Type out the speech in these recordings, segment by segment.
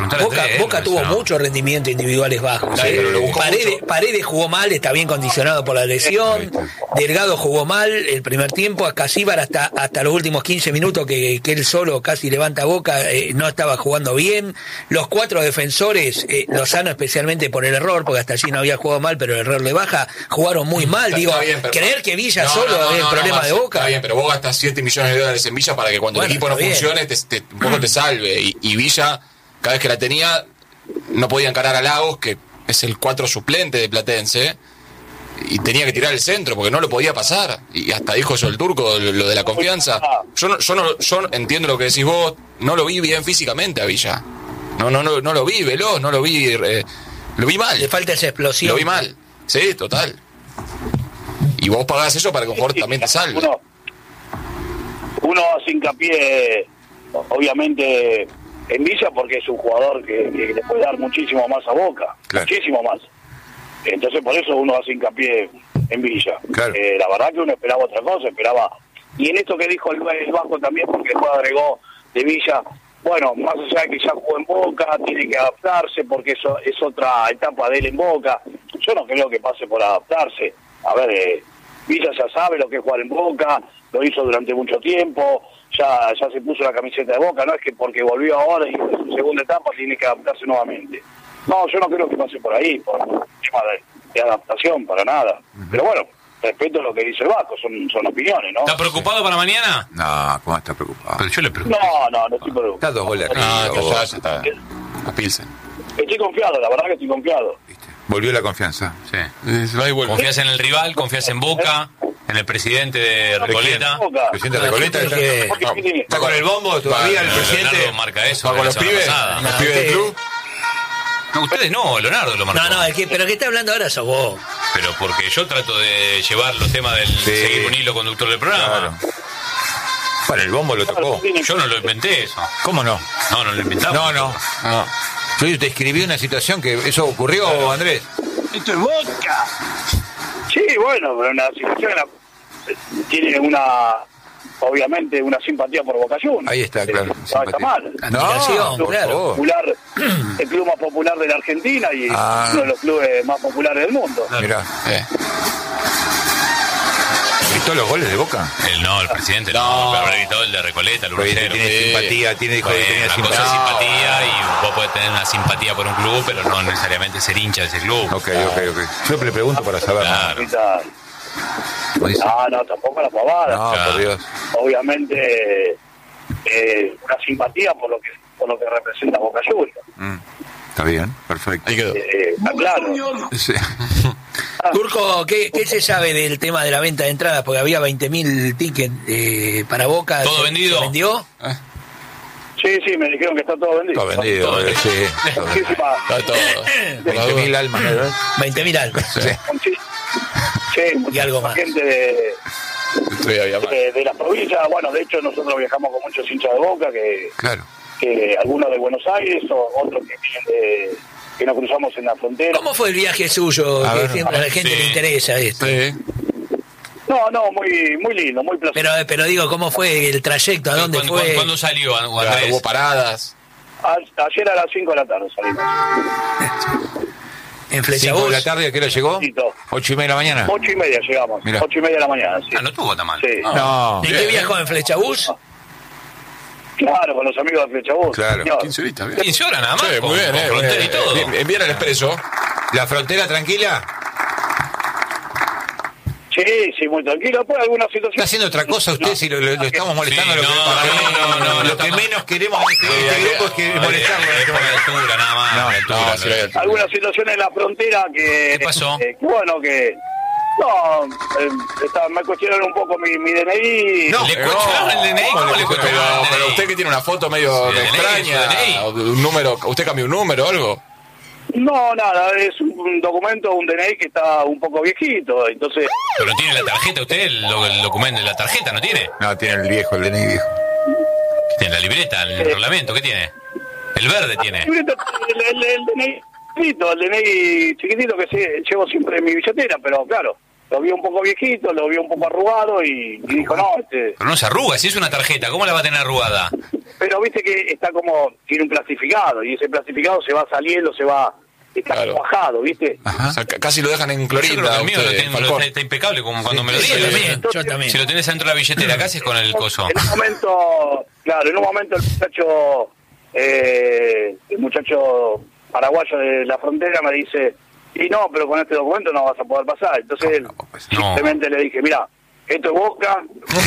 Boca tuvo muchos rendimientos individuales bajos. Paredes jugó mal, está bien condicionado por la lesión. Delgado jugó mal el primer tiempo. Escasíbar hasta los últimos 15 minutos que él solo casi levanta Boca, no estaba jugando bien. Los 4 defensores, Lozano especialmente por el error, porque hasta allí no había jugado mal, pero el error le baja, jugaron muy mal. Digo, bien, creer que Villa solo es el problema de Boca. Está bien, pero vos gastas $7 millones en Villa para que cuando el equipo no funcione un poco te salve. Y Villa, cada vez que la tenía, no podía encarar a Lagos, que es el 4 suplente de Platense, y tenía que tirar el centro porque no lo podía pasar. Y hasta dijo eso el Turco, lo de la confianza. Yo entiendo lo que decís vos, no lo vi bien físicamente a Villa. No lo vi veloz, no lo vi. Lo vi mal. Le falta esa explosión. Lo vi mal. Sí, total. Y vos pagás eso para que un jugador también te salve. Uno hace hincapié, obviamente, en Villa porque es un jugador que le puede dar muchísimo más a Boca. Claro. Muchísimo más. Entonces, por eso uno hace hincapié en Villa. Claro. La verdad que uno esperaba otra cosa, Y en esto que dijo el Vasco también, porque después agregó de Villa, bueno, más allá de que ya jugó en Boca, tiene que adaptarse porque eso es otra etapa de él en Boca. Yo no creo que pase por adaptarse. A ver, Villa ya sabe lo que es jugar en Boca, lo hizo durante mucho tiempo, ya se puso la camiseta de Boca, no es que porque volvió ahora y en su segunda etapa tiene que adaptarse nuevamente. No, yo no creo que pase por ahí, por un tema de adaptación, para nada. Pero bueno, respeto lo que dice el Vasco, son opiniones, ¿no? ¿Está preocupado para mañana? No, ¿cómo está preocupado? Pero yo le pregunto. No estoy preocupado. Está 2 goles arriba. Está a Pilsen. Estoy confiado, la verdad que estoy confiado. Volvió la confianza. Sí. Confías en el rival, confías en Boca, en el presidente de Recoleta. El presidente de Recoleta está con el bombo todavía, el presidente. Leonardo marca eso. ¿Está con los pibes? ¿Los pibes del club? No, ustedes no, Leonardo lo marcó. No, pero el que está hablando ahora sos vos. Pero porque yo trato de llevar los temas del seguir un hilo conductor del programa. Claro. Para el bombo lo tocó. Yo no lo inventé eso. ¿Cómo no? No lo inventamos. No. Yo te escribí una situación que eso ocurrió, claro. Andrés. Esto es Boca. Sí, bueno, pero una situación tiene obviamente una simpatía por Boca Juniors. Ahí está, claro. Está mal. No, claro. El club más popular de la Argentina y uno de los clubes más populares del mundo. Mirá. ¿Gritó los goles de Boca? El presidente no, pero habrá gritado el de Recoleta, el uruguayero. Tiene simpatía, dijo que tenía una simpatía. Cosa es simpatía y vos podés tener una simpatía por un club, pero no necesariamente ser hincha de ese club. Ok. Yo le pregunto para saber. Claro. No, tampoco la pavada. No, claro. Por Dios. Obviamente, una simpatía por lo que representa Boca Juniors. Está bien, perfecto. Ahí quedó. Está claro. Sí. Turco, ¿qué se sabe del tema de la venta de entradas? Porque había 20.000 tickets para Boca. ¿Todo vendido? ¿Se vendió? Sí, me dijeron que está todo vendido. Todo vendido, sí. Está todo. 20.000 almas, ¿no? 20.000 almas. Sí, y algo más. Gente de las provincias. Bueno, de hecho nosotros viajamos con muchos hinchas de Boca que algunos de Buenos Aires o otros que vienen que nos cruzamos en la frontera. ¿Cómo fue el viaje suyo? Que siempre a la gente le interesa esto. Sí. No, muy lindo, muy placentero. Pero digo, ¿cómo fue el trayecto? ¿A dónde fue? ¿Cuándo salió, Andrés? Hubo paradas. Ayer a las 5 de la tarde salimos. ¿En Flechabús? 5 de la tarde, ¿a qué hora llegó? 8:30 de la mañana. 8:30 llegamos. Mirá. 8:30 de la mañana, sí. No estuvo tan mal. Sí. No. ¿En qué viajó? ¿En Flechabús? Claro, con los amigos de Flechabús. Claro. 15 horitas, bien. 15 horas nada más. Sí, muy bien, con frontera y todo. Envían el expreso. ¿La frontera tranquila? Sí, muy tranquilo. Después alguna situación. ¿Está haciendo otra cosa usted si lo estamos molestando? Sí, lo que menos queremos en este grupo es que molestarlo. Altura, nada más. Alguna situación en la frontera que... ¿Qué pasó? Me cuestionaron un poco mi DNI. No, ¿le cuestionaron el DNI? ¿Cómo le cuestionaron el DNI? Pero usted que tiene una foto medio extraña, un número, ¿usted cambió un número o algo? No, nada, es un documento, un DNI que está un poco viejito, entonces... ¿Pero tiene la tarjeta usted, el documento de la tarjeta, no tiene? No, tiene el DNI viejo. ¿Qué tiene, la libreta, el reglamento, qué tiene? El verde tiene. El DNI chiquitito, el DNI chiquitito que llevo siempre en mi billetera, pero claro, lo vio un poco viejito, lo vio un poco arrugado y dijo, no, Pero no se arruga, si es una tarjeta, ¿cómo la va a tener arrugada? Pero viste que está como, tiene un plastificado, y ese plastificado se va saliendo, está bajado, ¿viste? O sea, casi lo dejan en Yo clorinda. creo que el mío está impecable, como cuando me lo dieron. Yo también. Si lo tenés dentro de la billetera, ¿qué haces con el coso? En un momento el muchacho paraguayo de la frontera me dice, y no, pero con este documento no vas a poder pasar. Entonces él simplemente le dije, mira, esto es Boca,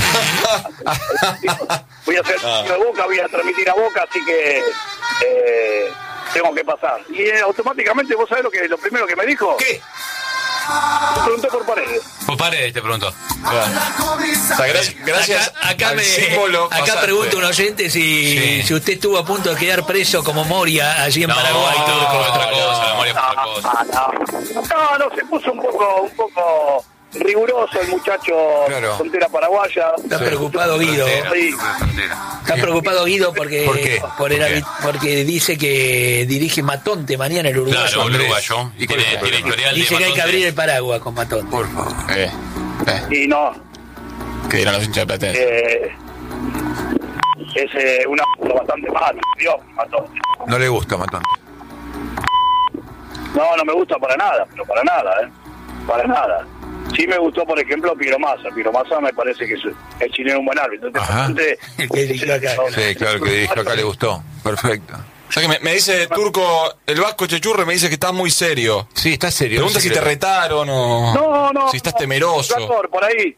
voy a hacer de Boca, voy a transmitir a Boca, así que tengo que pasar. Y automáticamente, ¿vos sabés lo primero que me dijo? ¿Qué? Me pregunté por Paredes. Por Paredes te preguntó. O sea, gracias Acá al símbolo acá pregunta un oyente si usted estuvo a punto de quedar preso como Moria allí en Paraguay. No, otra cosa, la Moria fue otra cosa. No, se puso un poco riguroso el muchacho frontera paraguaya. Está preocupado Guido. Está preocupado Guido porque ¿Por qué? porque dice que dirige Matonte mañana el uruguayo. Claro, el uruguayo. Y tiene historial dice de que hay que Matonte. abrir el paraguas con Matonte. Por favor. Y no, Que dirán los hinchas de Platense. es una bastante mal, Dios, Matonte. No le gusta Matonte. No me gusta para nada, pero para nada, para nada. Sí me gustó, por ejemplo, Piero Massa me parece que es chileno un buen árbitro. El que dirigió acá. Sí, claro, que dirigió acá le gustó. Perfecto. O sea que me dice Turco, el Vasco Chechurre me dice que estás muy serio. Sí, está serio. Pregunta si te retaron o... No. Si estás temeroso. Por ahí,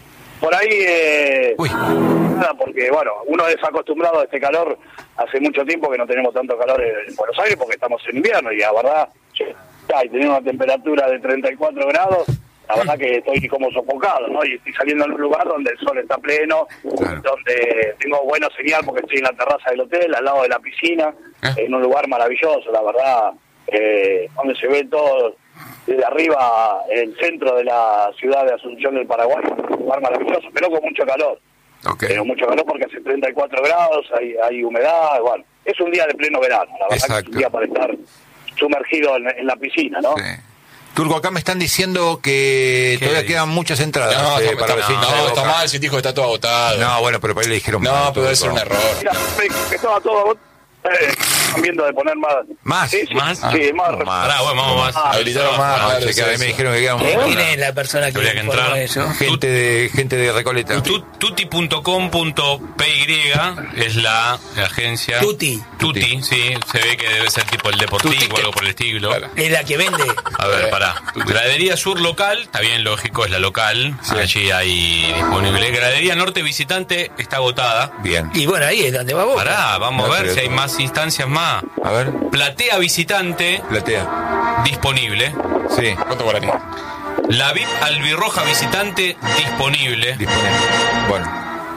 Uy. nada, porque bueno, uno es acostumbrado a este calor, hace mucho tiempo que no tenemos tanto calor en Buenos Aires porque estamos en invierno y la verdad, y tenemos una temperatura de 34 grados, la verdad que estoy como sofocado, ¿no? Y estoy saliendo en un lugar donde el sol está pleno, donde tengo buena señal porque estoy en la terraza del hotel, al lado de la piscina, en un lugar maravilloso, la verdad, donde se ve todo desde arriba, el centro de la ciudad de Asunción del Paraguay, un lugar maravilloso, pero con mucho calor. Pero mucho calor porque hace 34 grados, hay humedad, bueno, es un día de pleno verano, la verdad que es un día para estar sumergido en la piscina, ¿no? Sí. Turco, acá me están diciendo que todavía quedan muchas entradas para los hinchas de No, Boca. está mal, si te dijo que está todo agotado. No, bueno, pero para ahí le dijeron No, mal, pero debe ser Turco. un error. Mira, que estaba todo están viendo de poner más. ¿Más? Sí, ¿Más? Sí, más. No, más. Pará, bueno, vamos más. Habilitaron más. No, claro, che, que a mí me dijeron que quedan ¿Quién es la persona que Habría que informó entrar. eso? gente de Recoleta. Tuti.com.py es la agencia. Tuti, sí, se ve que debe ser tipo el deportivo o algo por el estilo. Claro. es la que vende. A ver, pará. Gradería Sur local, está bien, lógico, es la local. Allí hay disponible. Gradería Norte visitante está agotada. Bien. Y bueno, ahí es donde va Boca. Pará, vamos No, a ver pero si hay eso- más instancias más. A ver, Platea visitante platea. disponible. Sí, ¿Cuánto guaraní? La VIP albirroja visitante disponible. disponible. Bueno,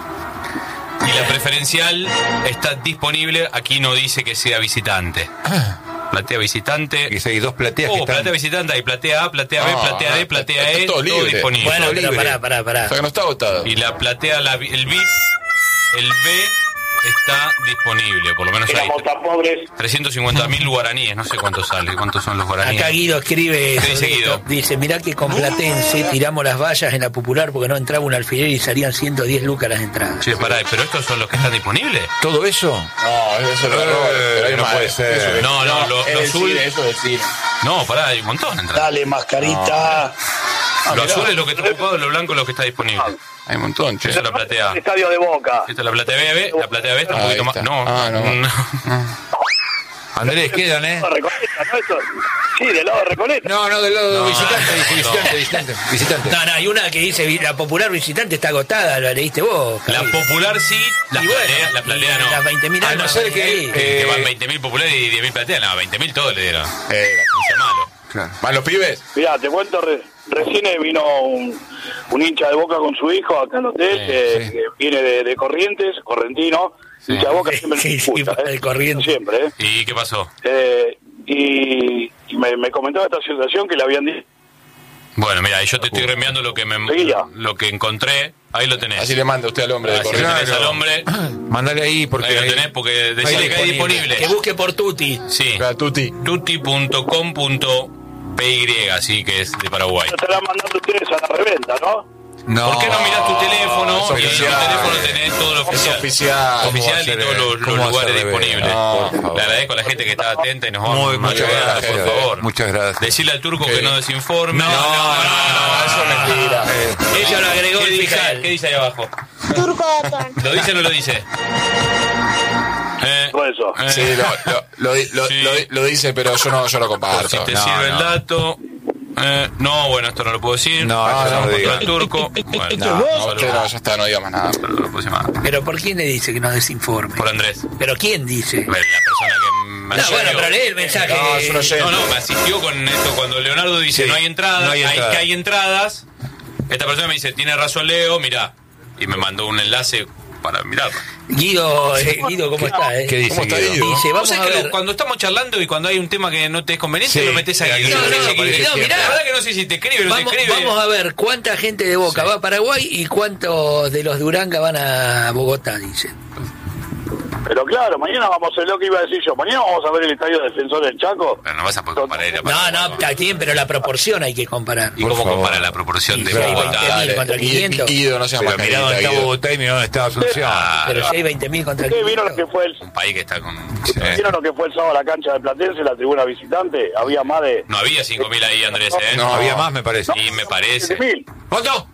Y la preferencial está disponible. Aquí no dice que sea visitante. Platea visitante. y hay dos plateas que están... Platea visitante, hay platea A, platea B, platea D, platea está E, todo todo libre. disponible. Bueno, pero libre. pará. O sea que no está agotado. Y la platea, el VIP, el B está disponible, por lo menos hay Éramos tan pobres. 350.000 guaraníes, no sé cuánto sale, cuántos son los guaraníes. Acá Guido escribe ¿Qué sobre dice Guido? esto. Dice, mirá que con Platense tiramos las vallas en la Popular porque no entraba un alfiler y salían 110 lucas las entradas. Che, pará, ¿pero estos son los que están disponibles? ¿Todo eso? No, eso es error. Pero hay no más. puede ser. Eso es- No, lo es del azul. cine, eso es del cine. No, pará, hay un montón de entradas. Dale, mascarita. Lo azul es lo que está ocupado, lo blanco es lo que está disponible. Hay un montón, che. Esa es la platea. Estadio de Boca. Esta es la platea B, la platea B está un Ahí poquito más... está. No, Ah, no. Andrés, quedan, ¿eh? Del lado de Recoleta, ¿no? Eso. Sí, del lado de Recoleta. No, del lado No, visitante. No, hay una que dice la Popular visitante está agotada, la leíste vos. La Javi. popular sí, la Y bueno, platea no. Las 20.000 A no almas ser van que, ahí. Que van 20.000 populares y 10.000 plateas. No, 20.000 todos le dieron. No sea malo. Claro. ¿Más los pibes? Mirá, te cuento, recién vino un hincha de Boca con su hijo acá al hotel, que viene de Corrientes, correntino, hincha de Boca siempre Sí, nos gusta, el Corrientes. siempre, ¿Y qué pasó? y me comentaba esta situación que le habían dicho. Bueno, mira, yo te estoy reenviando lo que encontré. Ahí lo tenés. Así le manda usted al hombre de Así lo Corrientes. tenés al hombre. Mandale ahí porque... Ahí lo tenés porque decía que hay disponible. Que busque por Tuti. Sí. Claro, Tuti. Tuti.com.py PY, así que es de Paraguay. Lo estarán mandando ustedes a la reventa, ¿no? No. ¿Por qué no mirás tu teléfono? Es Y en tu oficial. teléfono tenés todo lo oficial. Oficial. Y todos los lugares disponibles. Le agradezco a la gente que está atenta y nos vamos. Muchas gracias, por favor. Muchas gracias. Decirle al turco que no desinforme. No, eso es mentira. Ella lo agregó ¿Qué el dice, fiscal. ¿Qué dice ahí abajo? Turco Otón. ¿Lo dice o no lo dice? Todo eso. Sí, lo dice, pero yo no lo comparto. Si te sirve el dato. No, bueno, esto no lo puedo decir. No, no, lo diga. el turco. Bueno, ya está, no diga más nada. pero no lo puedo decir más. Pero ¿por quién le dice que no desinforme? Por Andrés. ¿Pero quién dice? La persona que me No, bueno, pero lee el mensaje. No, yo no sé. No, me asistió con esto. Cuando Leonardo dice Sí, no hay entradas, no hay entrada. que hay entradas, esta persona me dice, tiene razón Leo, mirá. Y me mandó un enlace para mirarlo. Guido, ¿cómo está? ¿Qué dice ¿Cómo está Guido? Guido? Dice, Vos vamos sabés a que ver. cuando estamos charlando y cuando hay un tema que no te es conveniente, Sí, lo metes ahí. no, mirá. La verdad que no sé si te escribe o no te Vamos, escribe. vamos a ver cuánta gente de Boca va a Paraguay y cuántos de los de Uranga van a Bogotá, dicen. Pero claro, mañana vamos a hacer lo que iba a decir yo. Mañana vamos a ver el estadio Defensor del Chaco. Pero no vas a poder comparar ir a No, Paraguay. está bien, pero la proporción hay que comparar. ¿Y cómo Por favor. compara la proporción de Sí, Bogotá? 20.000 contra 500. Guido, no seas Pero más mirá dónde carita, está Guido. Bogotá y mirá dónde está Asunción. Pero si hay 20.000 contra ¿Ustedes vieron lo 500. que fue el, Un país que está con... vieron lo que fue el sábado a la cancha de Platense, la tribuna visitante? Había más de... No había 5.000 ahí, Andrés, ¿eh? No, había más, me parece. Y me parece. 7.000. ¿Cuánto?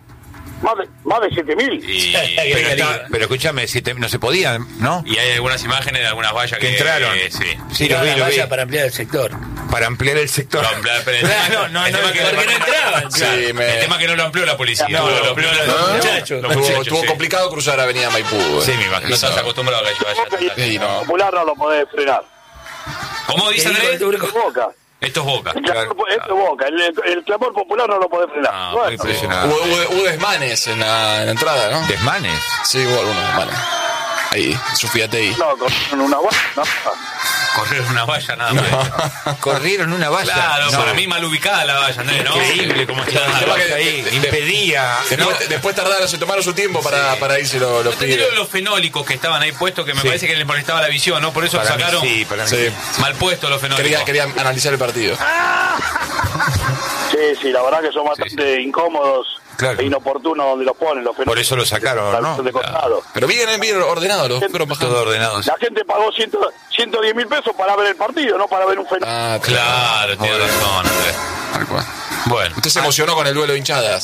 Más de 7.000. Y, Pero escúchame, no se podía, ¿no? y hay algunas imágenes de algunas vallas Que que entraron. Sí. Sí, lo vi, Una lo vi. valla para ampliar el sector. Para ampliar el sector. No, pero el tema, el tema que porque no entraban. Sí, el tema que no lo amplió la policía. No, lo amplió la muchachos. los muchachos, Estuvo sí. complicado cruzar Avenida Maipú. Sí, me imagino. No estás acostumbrado a que vaya. Sí, no. Popular no lo podés frenar. ¿Cómo dice ¿Qué dijo el Andrés? turco? Boca. Esto es Boca. El clamor, esto es Boca. El clamor popular no lo podés frenar. Ah, Bueno, impresionante. Hubo desmanes en la entrada, ¿no? ¿Desmanes? Sí, hubo algunos desmanes. Ahí, Sofía Tei. no, con una guay, no. Correr una valla nada más. Corrieron una valla. Claro, No. para mí mal ubicada la valla, Andrés, ¿no? Increíble cómo está la Claro. valla ahí. Impedía. Después tardaron, se tomaron su tiempo para irse los No te pibes. digo los fenólicos que estaban ahí puestos, que me parece que les molestaba la visión, ¿no? Por eso lo Para mí sacaron. sí, para mí Sí. sí. Mal puestos los fenólicos. Querían analizar el partido. Sí, la verdad que son bastante incómodos Claro. e inoportunos donde los ponen. Los Por eso lo sacaron, ¿no? De costado. Pero bien ordenados, los fueron bajando. Todo ordenado. La gente pagó 110.000 pesos para ver el partido, no para ver un fenómeno. Ah, Claro, tiene razón, Andrés. Tal cual. Bueno. Usted se emocionó con el duelo de hinchadas.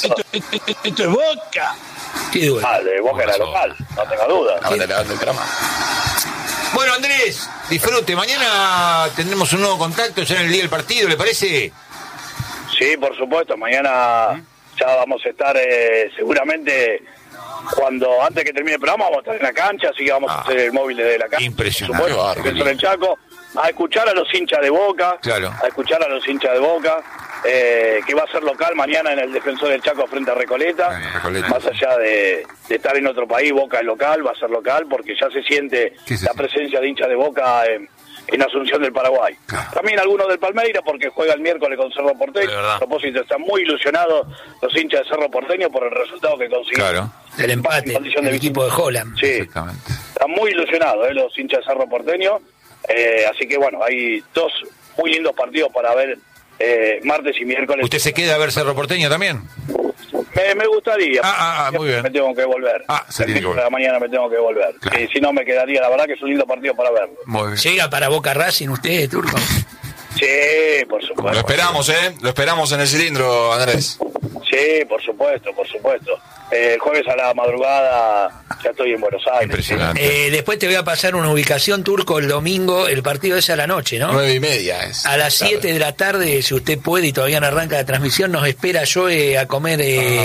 Qué duele. Ah, de Boca era local, no tenga duda. La banda del trama. Bueno, Andrés, disfrute. Mañana tendremos un nuevo contacto ya en el día del partido, ¿le parece? Sí, por supuesto, mañana ya vamos a estar seguramente antes que termine el programa vamos a estar en la cancha, así que vamos a hacer el móvil desde la cancha. Impresionante. Por supuesto, Defensor del Chaco, a escuchar a los hinchas de Boca, Claro. a escuchar a los hinchas de Boca, que va a ser local mañana en el Defensor del Chaco frente a Recoleta. Recoleta. Más allá de estar en otro país, Boca es local, va a ser local porque ya se siente ¿Qué se la siente? presencia de hinchas de Boca en Asunción del Paraguay. Claro. También algunos del Palmeiras porque juega el miércoles con Cerro Porteño. De verdad. A propósito, están muy ilusionados los hinchas de Cerro Porteño por el resultado que consiguieron. Claro. El empate, En condición de el equipo de Holland. Sí, Exactamente. están muy ilusionados los hinchas de Cerro Porteño. Así que bueno, hay dos muy lindos partidos para ver martes y miércoles. ¿Usted se queda a ver Cerro Porteño también? Me gustaría. Muy bien. Me tengo que volver. Se tiene que volver. La mañana me tengo que volver. Claro. Si no, me quedaría. La verdad que es un lindo partido para verlo. Muy bien. ¿Llega para Boca Racing usted, Turco? Sí, por Lo supuesto. esperamos, Lo esperamos en el cilindro, Andrés. Sí, por supuesto, por supuesto. El jueves a la madrugada ya estoy en Buenos Aires. Impresionante. Después te voy a pasar una ubicación, Turco, el domingo. El partido es a la noche, ¿no? 9:30 es. A las 7 de la tarde, si usted puede y todavía no arranca la transmisión, nos espera Joe a comer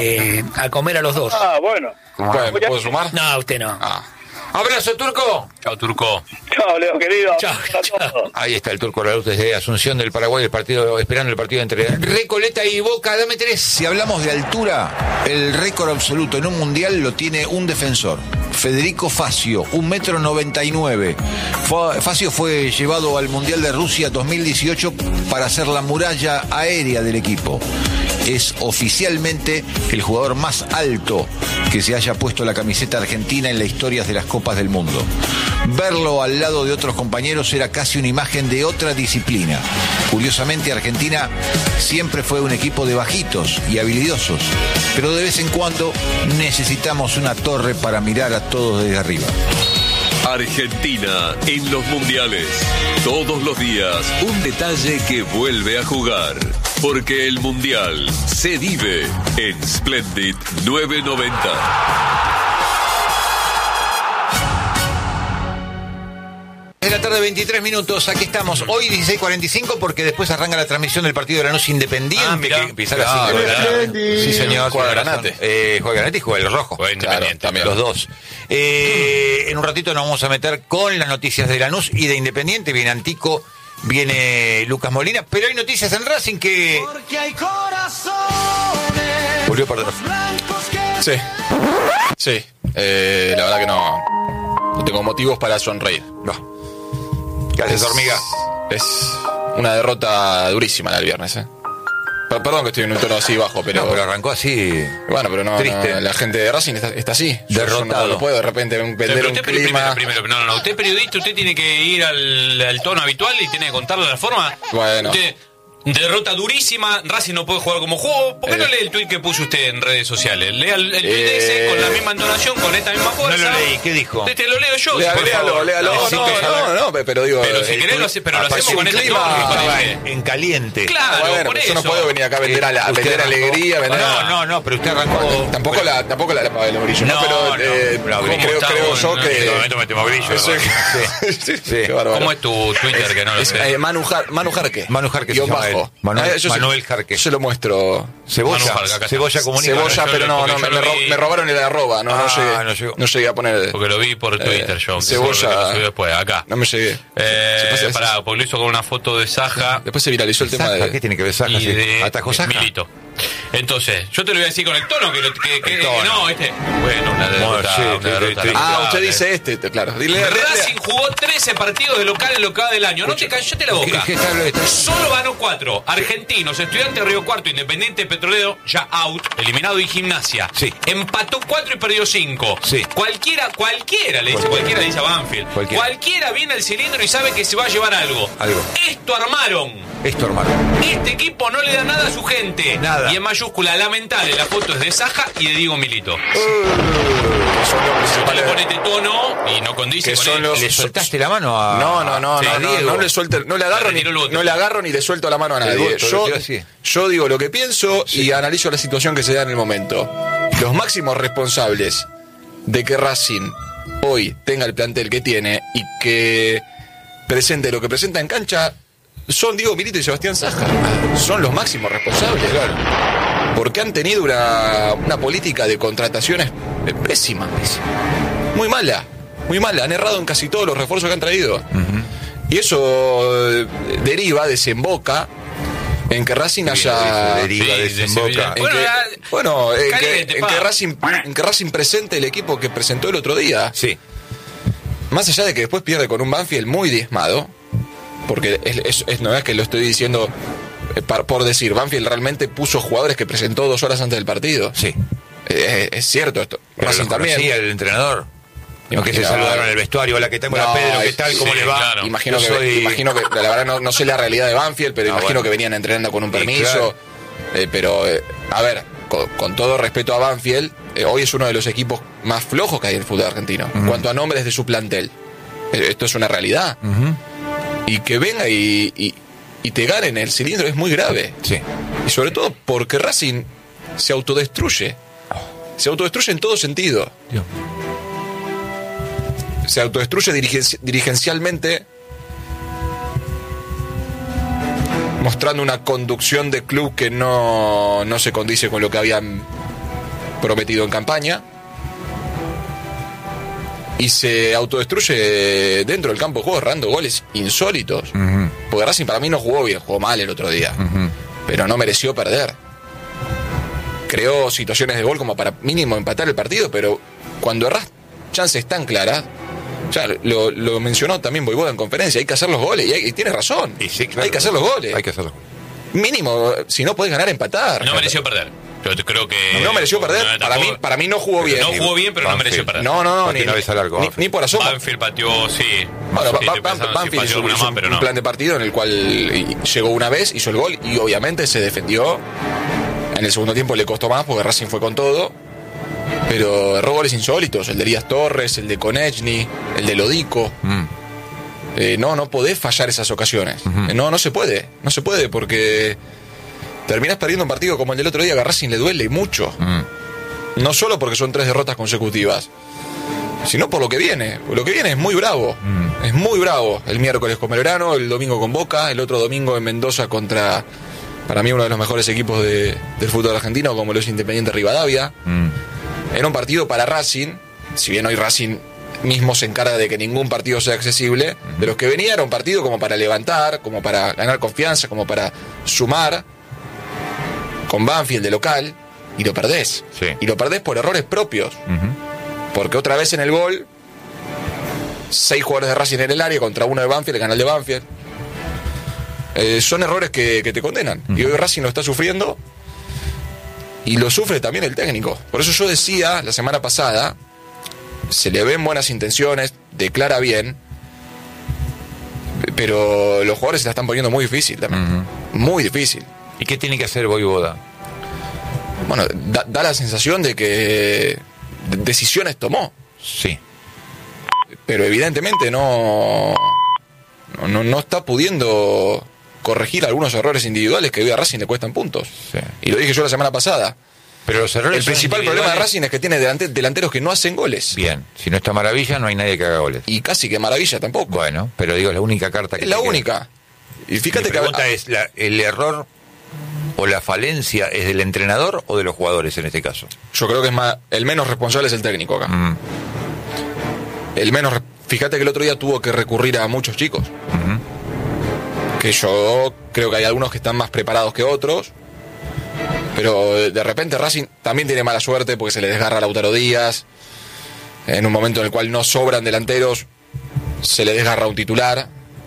a los dos. Ah, bueno. ¿Puedo sumar? No, usted no. Abrazo, Turco. Chao, Turco. Chao, Leo, querido. Chao, A chao. todos. Ahí está el Turco Lauz desde Asunción del Paraguay, esperando el partido entre Recoleta y Boca. Dame tres. Si hablamos de altura, el récord absoluto en un mundial lo tiene un defensor, Federico Facio, 1,99 m. Facio fue llevado al Mundial de Rusia 2018 para ser la muralla aérea del equipo. Es oficialmente el jugador más alto que se haya puesto la camiseta argentina en la historia de las Copas del Mundo. verlo al lado de otros compañeros era casi una imagen de otra disciplina. Curiosamente, Argentina siempre fue un equipo de bajitos y habilidosos, pero de vez en cuando necesitamos una torre para mirar a todos desde arriba. Argentina en los mundiales. Todos los días un detalle que vuelve a jugar. Porque el mundial se vive en Splendid 990. De la tarde, 23 minutos, aquí estamos. Hoy 16:45 porque después arranca la transmisión del partido de Lanús Independiente. Que empieza a las 5. Sí, señor. Juega Granate. Juega Granate y juega el Rojo. Juega Independiente también. Los dos. En un ratito nos vamos a meter con las noticias de Lanús y de Independiente. Viene Antico, viene Lucas Molina, pero hay noticias en Racing que... Porque hay corazones. Volvió a perder. Sí. Sí. La verdad que no tengo motivos para sonreír. No. Gracias, hormiga. Es una derrota durísima la del viernes, Perdón que estoy en un tono así bajo, pero... No, pero arrancó así... Bueno, pero no, triste. La gente de Racing está así. Derrotado. Yo no puedo de repente vender un clima... Primero, no, usted es periodista, usted tiene que ir al tono habitual y tiene que contarle la forma. Bueno. Usted, derrota durísima, Racing no puede jugar como juego. ¿Por qué no lee el tuit que puso usted en redes sociales? Lea el tuit ese con la misma entonación, con esta misma fuerza. No lo leí, ¿qué dijo? Te lo leo yo. Léalo. No, pero digo... Pero si querés lo hacemos con este tono. En caliente. Claro, Bueno, por yo eso. no puedo venir acá a vender alegría, vender... No, pero usted arrancó... Tampoco la de Morillo, ¿no? Pero creo yo que... En este momento metemos grillo. Sí, qué bárbaro. ¿Cómo es tu Twitter que no lo sé? Manu Jarque. Manu Jarque se llama él. Manuel Jarque. Yo se lo muestro. Cebolla. Cebolla comunica. Cebolla, pero no, me robaron el arroba. No llegué a poner... Porque lo vi por Twitter yo. Cebolla. Después, acá. No me llegué. Pará, porque lo hizo con una foto de Saja. Después se viralizó el tema de... ¿Qué tiene que ver Saja? ¿Atajó Saja? Milito. Entonces, yo te lo voy a decir con el tono que no, bueno, una derrota. Usted dice claro. Racing jugó 13 partidos de local en lo que va del año. No te cállate la boca. Solo ganó 4. Argentinos, Estudiantes Río Cuarto, Independiente Petrolero, ya out, eliminado y Gimnasia. Sí. Empató 4 y perdió 5. Sí. Cualquiera le dice a Banfield. Cualquiera viene al cilindro y sabe que se va a llevar algo. Esto armaron. Este equipo no le da nada a su gente. Nada. Y en mayúscula, lamentable, la foto es de Saja y de Diego Milito. Si le pone este tono y no condice con él. ¿Le soltaste la mano a Diego? No le agarro ni le suelto la mano a nadie. Yo digo lo que pienso y analizo la situación que se da en el momento. Los máximos responsables de que Racing hoy tenga el plantel que tiene y que presente lo que presenta en cancha son Diego Milito y Sebastián Saja. Son los máximos responsables, claro. Porque han tenido una política de contrataciones pésima. Muy mala. Han errado en casi todos los refuerzos que han traído. Y eso desemboca en que Racing desemboca. En que Racing presente el equipo que presentó el otro día. Sí. Más allá de que después pierde con un Banfield muy diezmado. Porque no es que lo estoy diciendo por decir. Banfield realmente puso jugadores que presentó 2 horas antes del partido. Sí. Es cierto esto. Racing también. Sí, el entrenador. No, que se saludaron en el vestuario. Hola, ¿qué tal? Hola, Pedro, ¿qué tal? ¿Cómo les va? Claro. Imagino que la verdad no sé la realidad de Banfield, pero imagino que venían entrenando con un permiso. Claro. Pero, a ver, con todo respeto a Banfield, hoy es uno de los equipos más flojos que hay en el fútbol argentino. En cuanto a nombres de su plantel. Esto es una realidad. Y que venga y te gane en el cilindro es muy grave. Sí. Y sobre todo porque Racing se autodestruye. Se autodestruye en todo sentido. Dios. Se autodestruye dirigencialmente, mostrando una conducción de club que no se condice con lo que habían prometido en campaña. Y se autodestruye dentro del campo de juego, errando goles insólitos. Porque Racing para mí no jugó bien, jugó mal el otro día. Pero no mereció perder. Creó situaciones de gol como para mínimo empatar el partido, pero cuando errás chances tan claras, ya lo mencionó también Voivoda en conferencia, hay que hacer los goles, y tiene razón. Sí, claro. Hay que hacer los goles. Hay que hacerlo. Mínimo, si no podés ganar, empatar. No mereció perder. Yo creo que no mereció perder. Para mí no jugó bien. No jugó bien, pero Banfield. No mereció perder. No, ni por asomo. Banfield pateó, sí. Bueno, Banfield hizo un plan de partido en el cual llegó una vez, hizo el gol y obviamente se defendió. En el segundo tiempo le costó más porque Racing fue con todo. Pero erró goles insólitos, el de Elías Torres, el de Konechny, el de Lodico. No podés fallar esas ocasiones. No se puede porque terminás perdiendo un partido como el del otro día, que a Racing le duele y mucho. No solo porque son 3 derrotas consecutivas, sino por lo que viene. Lo que viene es muy bravo. Es muy bravo. El miércoles con Belgrano, el domingo con Boca, el otro domingo en Mendoza contra, para mí, uno de los mejores equipos del fútbol argentino, como lo es Independiente Rivadavia. En un partido para Racing, si bien hoy Racing mismo se encarga de que ningún partido sea accesible, de los que venía era un partido como para levantar, como para ganar confianza, como para sumar, con Banfield de local, y lo perdés. Sí. Y lo perdés por errores propios. Porque otra vez en el gol, 6 jugadores de Racing en el área contra uno de Banfield, el canal de Banfield. Son errores que te condenan. Y hoy Racing lo está sufriendo. Y lo sufre también el técnico. Por eso yo decía la semana pasada, se le ven buenas intenciones, declara bien, pero los jugadores se la están poniendo muy difícil también. Muy difícil. ¿Y qué tiene que hacer Voivoda? Bueno, da la sensación de que decisiones tomó. Sí. Pero evidentemente no está pudiendo corregir algunos errores individuales que hoy a Racing le cuestan puntos. Sí. Y lo dije yo la semana pasada. Pero los errores, el principal problema de Racing es que tiene delanteros que no hacen goles. Bien, si no está Maravilla, no hay nadie que haga goles. Y casi que Maravilla tampoco. Bueno, pero digo, es la única carta que... Es la única. Y fíjate mi pregunta es, ¿el error o la falencia es del entrenador o de los jugadores en este caso? Yo creo que es más, el menos responsable es el técnico acá. Fíjate que el otro día tuvo que recurrir a muchos chicos. Que yo creo que hay algunos que están más preparados que otros. Pero de repente Racing también tiene mala suerte porque se le desgarra a Lautaro Díaz. En un momento en el cual no sobran delanteros, se le desgarra un titular.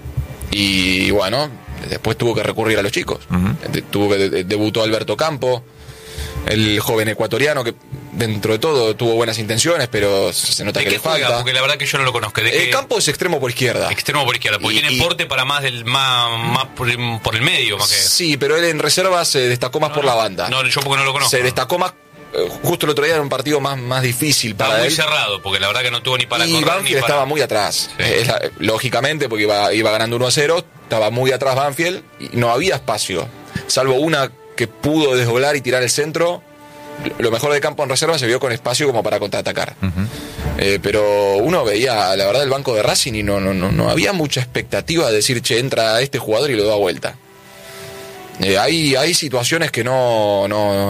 Y bueno, después tuvo que recurrir a los chicos. Debutó Alberto Campo, el joven ecuatoriano que dentro de todo tuvo buenas intenciones, pero se nota que le falta. Porque la verdad que yo no lo conozco. Campo es extremo por izquierda. Extremo por izquierda, porque tiene porte para más por el medio. Más que... Sí, pero él en reserva se destacó más por la banda. No, yo porque no lo conozco. Se destacó más. Justo el otro día era un partido más difícil para él. Estaba muy cerrado, porque la verdad que no tuvo ni para correr. Y Banfield estaba muy atrás. Sí. Lógicamente, porque iba ganando 1-0, estaba muy atrás Banfield y no había espacio. Salvo una que pudo desdoblar y tirar el centro. Lo mejor de Campo en reserva se vio con espacio como para contraatacar. Pero uno veía, la verdad, el banco de Racing y no había mucha expectativa de decir, che, entra este jugador y lo da vuelta. Hay situaciones que no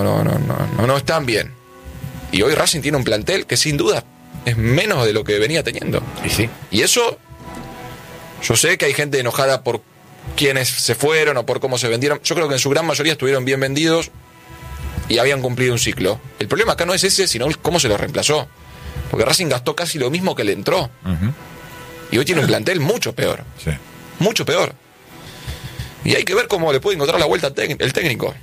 están bien. Y hoy Racing tiene un plantel que sin duda es menos de lo que venía teniendo. Y eso, yo sé que hay gente enojada por quienes se fueron o por cómo se vendieron. Yo creo que en su gran mayoría estuvieron bien vendidos y habían cumplido un ciclo. El problema acá no es ese, sino cómo se lo reemplazó. Porque Racing gastó casi lo mismo que le entró. Y hoy tiene un plantel mucho peor. Sí. Mucho peor. Y hay que ver cómo le puede encontrar la vuelta el técnico.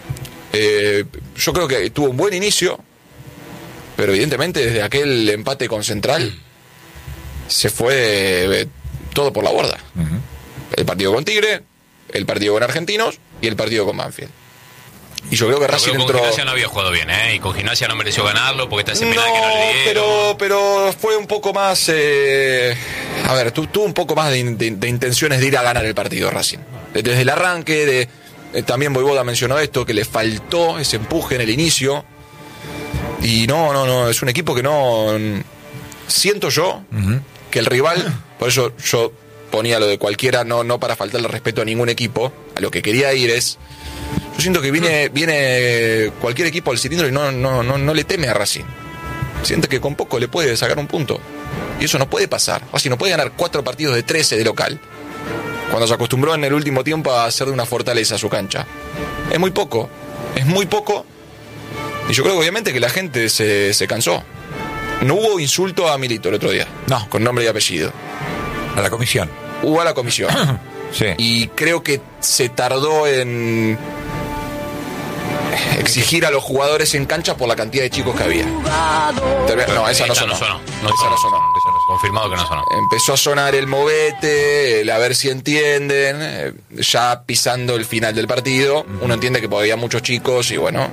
Yo creo que tuvo un buen inicio, pero evidentemente desde aquel empate con Central se fue todo por la borda. El partido con Tigre, el partido con Argentinos y el partido con Banfield. Y yo creo que Racing entró... Con Gimnasia no había jugado bien, y con Gimnasia no mereció ganarlo porque está ese penal que no le dieron. pero fue un poco más... A ver, tuvo un poco más de intenciones de ir a ganar el partido Racing. Desde el arranque, también Voivoda mencionó esto, que le faltó ese empuje en el inicio. Y no, es un equipo que no... Siento yo que el rival, por eso yo ponía lo de cualquiera, no para faltarle respeto a ningún equipo, a lo que quería ir es... Yo siento que viene cualquier equipo al cilindro y no le teme a Racing. Siente que con poco le puede sacar un punto. Y eso no puede pasar. Racing no puede ganar 4 partidos de 13 de local, cuando se acostumbró en el último tiempo a hacer de una fortaleza su cancha. Es muy poco. Y yo creo que obviamente que la gente se cansó. No hubo insulto a Milito el otro día. No. Con nombre y apellido. A la comisión. Hubo a la comisión. Sí. Y creo que se tardó en exigir a los jugadores en cancha por la cantidad de chicos que había. No, esa no sonó. Esa no sonó. Confirmado que no sonó. Empezó a sonar el movete, el a ver si entienden, ya pisando el final del partido. Uno entiende que había muchos chicos y bueno,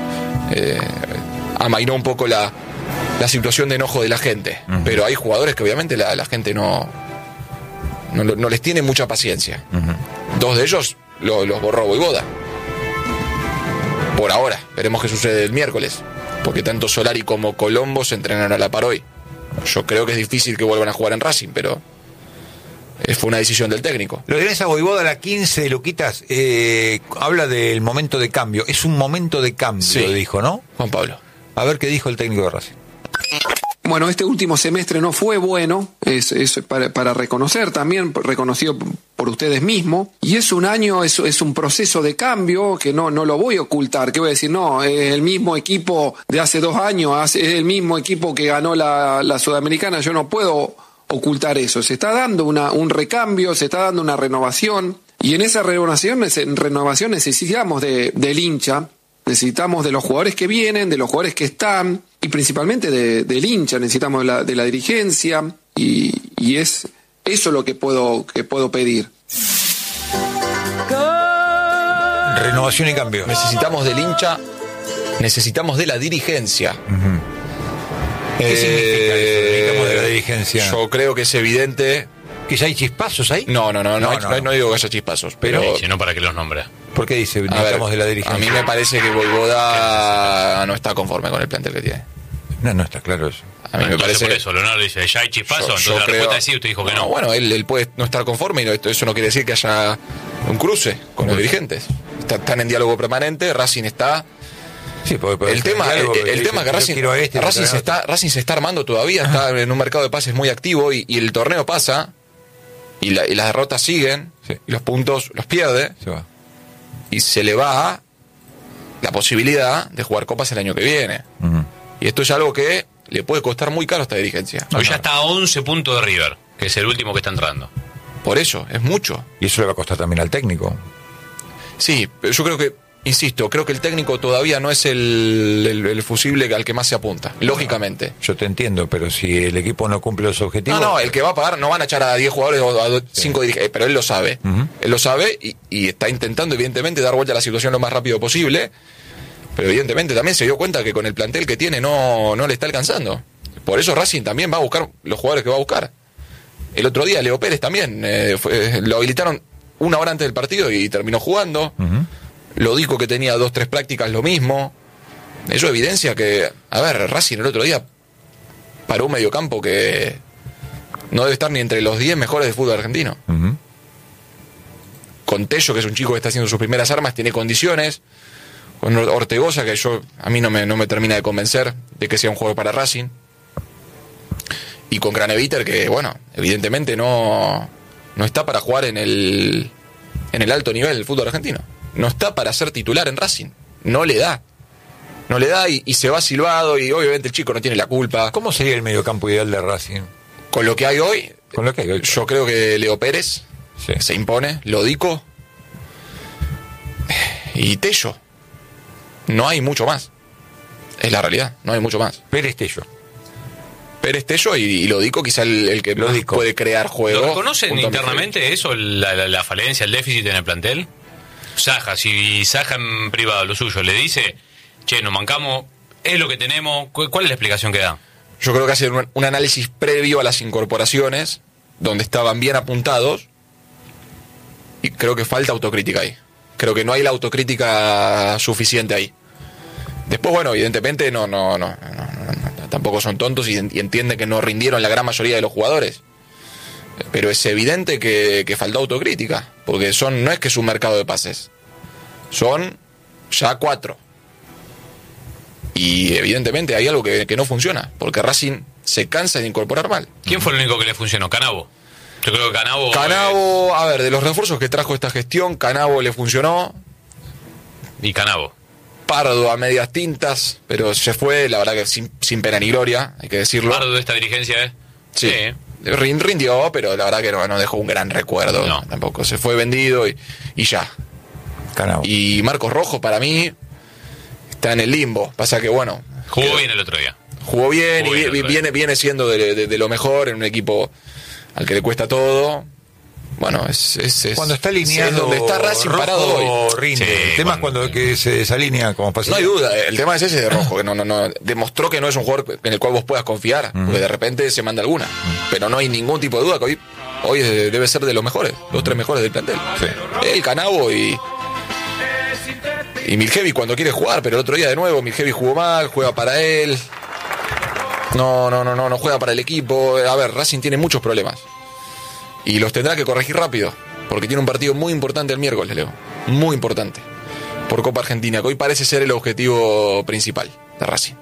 amainó un poco la situación de enojo de la gente. Pero hay jugadores que obviamente la gente no les tiene mucha paciencia. Dos de ellos los borró Voivoda. Por ahora, veremos qué sucede el miércoles, porque tanto Solari como Colombo se entrenan a la par hoy. Yo creo que es difícil que vuelvan a jugar en Racing, pero fue una decisión del técnico. Lo tenés a Voivoda, la 15 de Luquitas, habla del momento de cambio. Es un momento de cambio, sí, dijo, ¿no? Juan Pablo. A ver qué dijo el técnico de Racing. Bueno, este último semestre no fue bueno, es para reconocer también, reconocido por ustedes mismos, y es un año, es un proceso de cambio que no lo voy a ocultar, que voy a decir, no, es el mismo equipo de hace 2 años, es el mismo equipo que ganó la Sudamericana, yo no puedo ocultar eso, se está dando un recambio, se está dando una renovación, y en esa renovación necesitamos del hincha, necesitamos de los jugadores que vienen, de los jugadores que están, y principalmente del hincha, necesitamos de la dirigencia, y es eso lo que puedo pedir. Renovación y cambio. Necesitamos del hincha, necesitamos de la dirigencia. ¿Qué significa eso? Necesitamos de la dirigencia. Yo creo que es evidente. ¿Que ya hay chispazos ahí? No digo que haya chispazos, pero si no, ¿para qué los nombra? ¿Por qué dice necesitamos de la dirigencia? A mí me parece que Voivoda no está conforme con el plantel que tiene. No está claro eso. A mí me parece. Por eso, Leonardo dice, ¿ya hay chispazos? Entonces la respuesta es sí, usted dijo que no. Bueno, él puede no estar conforme y eso no quiere decir que haya un cruce con los dirigentes. Están en diálogo permanente, Racing está. Sí, el tema que Racing se está armando todavía, está en un mercado de pases muy activo y el torneo pasa y las derrotas siguen, sí, y los puntos los pierde, se va. Y se le va la posibilidad de jugar copas el año que viene. Y esto es algo que le puede costar muy caro a esta dirigencia. Hoy ya está a 11 puntos de River, que es el último que está entrando. Por eso, es mucho. Y eso le va a costar también al técnico. Sí, pero yo creo que, insisto, creo que el técnico todavía no es el fusible al que más se apunta, lógicamente. Yo te entiendo, pero si el equipo no cumple los objetivos... No, el que va a pagar, no van a echar a 10 jugadores o a 5 dirigentes, pero él lo sabe. Él lo sabe y está intentando, evidentemente, dar vuelta a la situación lo más rápido posible, pero evidentemente también se dio cuenta que con el plantel que tiene no le está alcanzando. Por eso Racing también va a buscar los jugadores que va a buscar. El otro día Leo Pérez también, lo habilitaron 1 hora antes del partido y terminó jugando. Lo dijo que tenía 2-3 prácticas, lo mismo. Eso evidencia que, Racing el otro día paró un mediocampo que no debe estar ni entre los 10 mejores del fútbol argentino. Con Tello, que es un chico que está haciendo sus primeras armas, tiene condiciones. Con Ortegoza, que a mí no me termina de convencer de que sea un juego para Racing. Y con Craneviter, que bueno, evidentemente no está para jugar en el alto nivel del fútbol argentino. No está para ser titular en Racing. No le da y se va silbado y obviamente el chico no tiene la culpa. ¿Cómo sería el mediocampo ideal de Racing? Con lo que hay hoy, yo creo que Leo Pérez se impone, Lodico y Tello. No hay mucho más. Es la realidad, no hay mucho más. Pérez Tello y Lodico quizá el que más puede crear juego. ¿Lo reconocen internamente eso, la falencia, el déficit en el plantel? Saja, si Saja en privado lo suyo le dice, che, nos mancamos, es lo que tenemos, ¿cuál es la explicación que da? Yo creo que hace un análisis previo a las incorporaciones, donde estaban bien apuntados, y creo que falta autocrítica ahí. Creo que no hay la autocrítica suficiente ahí. Después, bueno, evidentemente no tampoco son tontos y entienden que no rindieron la gran mayoría de los jugadores. Pero es evidente que faltó autocrítica, porque no es que es un mercado de pases, son ya 4. Y evidentemente hay algo que no funciona, porque Racing se cansa de incorporar mal. ¿Quién fue el único que le funcionó? ¿Canavo? Yo creo que Canavo, de los refuerzos que trajo esta gestión, Canavo le funcionó. ¿Y Canavo? Pardo a medias tintas, pero se fue, la verdad que sin pena ni gloria, hay que decirlo. ¿Pardo de esta dirigencia Sí. Rindió, pero la verdad que no dejó un gran recuerdo. No. Tampoco se fue vendido y ya. Canavo. Y Marcos Rojo, para mí, está en el limbo. Pasa que, bueno... Jugó bien el otro día. Jugó bien y viene siendo de lo mejor en un equipo al que le cuesta todo. Bueno, es cuando está alineado, es donde está Racing parado hoy. Rinde. Sí, el tema es cuando que se desalinea como pasa. No hay duda, el tema es ese de Rojo, que no demostró que no es un jugador en el cual vos puedas confiar, porque de repente se manda alguna. Pero no hay ningún tipo de duda que hoy debe ser de los mejores, los 3 mejores del plantel. Sí. El Canavo y Miljevi cuando quiere jugar, pero el otro día de nuevo Miljevi jugó mal, juega para él. No juega para el equipo. A ver, Racing tiene muchos problemas. Y los tendrá que corregir rápido, porque tiene un partido muy importante el miércoles, Leo. Muy importante. Por Copa Argentina, que hoy parece ser el objetivo principal de Racing.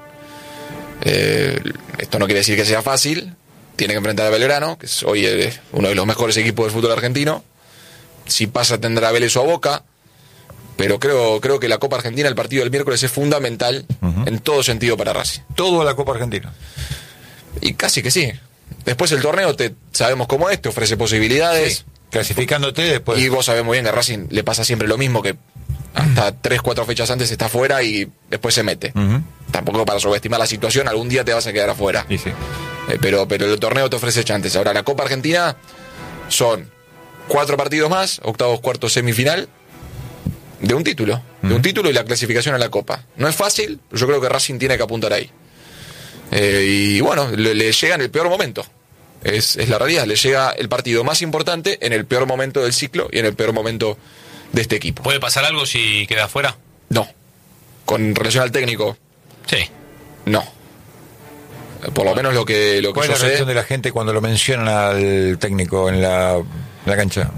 Esto no quiere decir que sea fácil. Tiene que enfrentar a Belgrano, que es hoy uno de los mejores equipos del fútbol argentino. Si pasa tendrá a Vélez o a Boca. Pero creo que la Copa Argentina, el partido del miércoles, es fundamental en todo sentido para Racing. Todo a la Copa Argentina. Y casi que sí. Después el torneo, sabemos cómo es, te ofrece posibilidades. Sí, clasificándote después. Y vos sabés muy bien que a Racing le pasa siempre lo mismo, que hasta 3-4 fechas antes está afuera y después se mete. Tampoco para subestimar la situación, algún día te vas a quedar afuera. Sí. Pero el torneo te ofrece chances. Ahora, la Copa Argentina son 4 partidos más, octavos, cuartos, semifinal, de un título. De un título y la clasificación a la Copa. No es fácil, pero yo creo que Racing tiene que apuntar ahí. Y bueno, le llega en el peor momento. Es la realidad, le llega el partido más importante en el peor momento del ciclo y en el peor momento de este equipo. ¿Puede pasar algo si queda afuera? No. Con relación al técnico. Sí. No. Por lo menos lo que ¿Cuál es la reacción de la gente cuando lo mencionan al técnico en la cancha?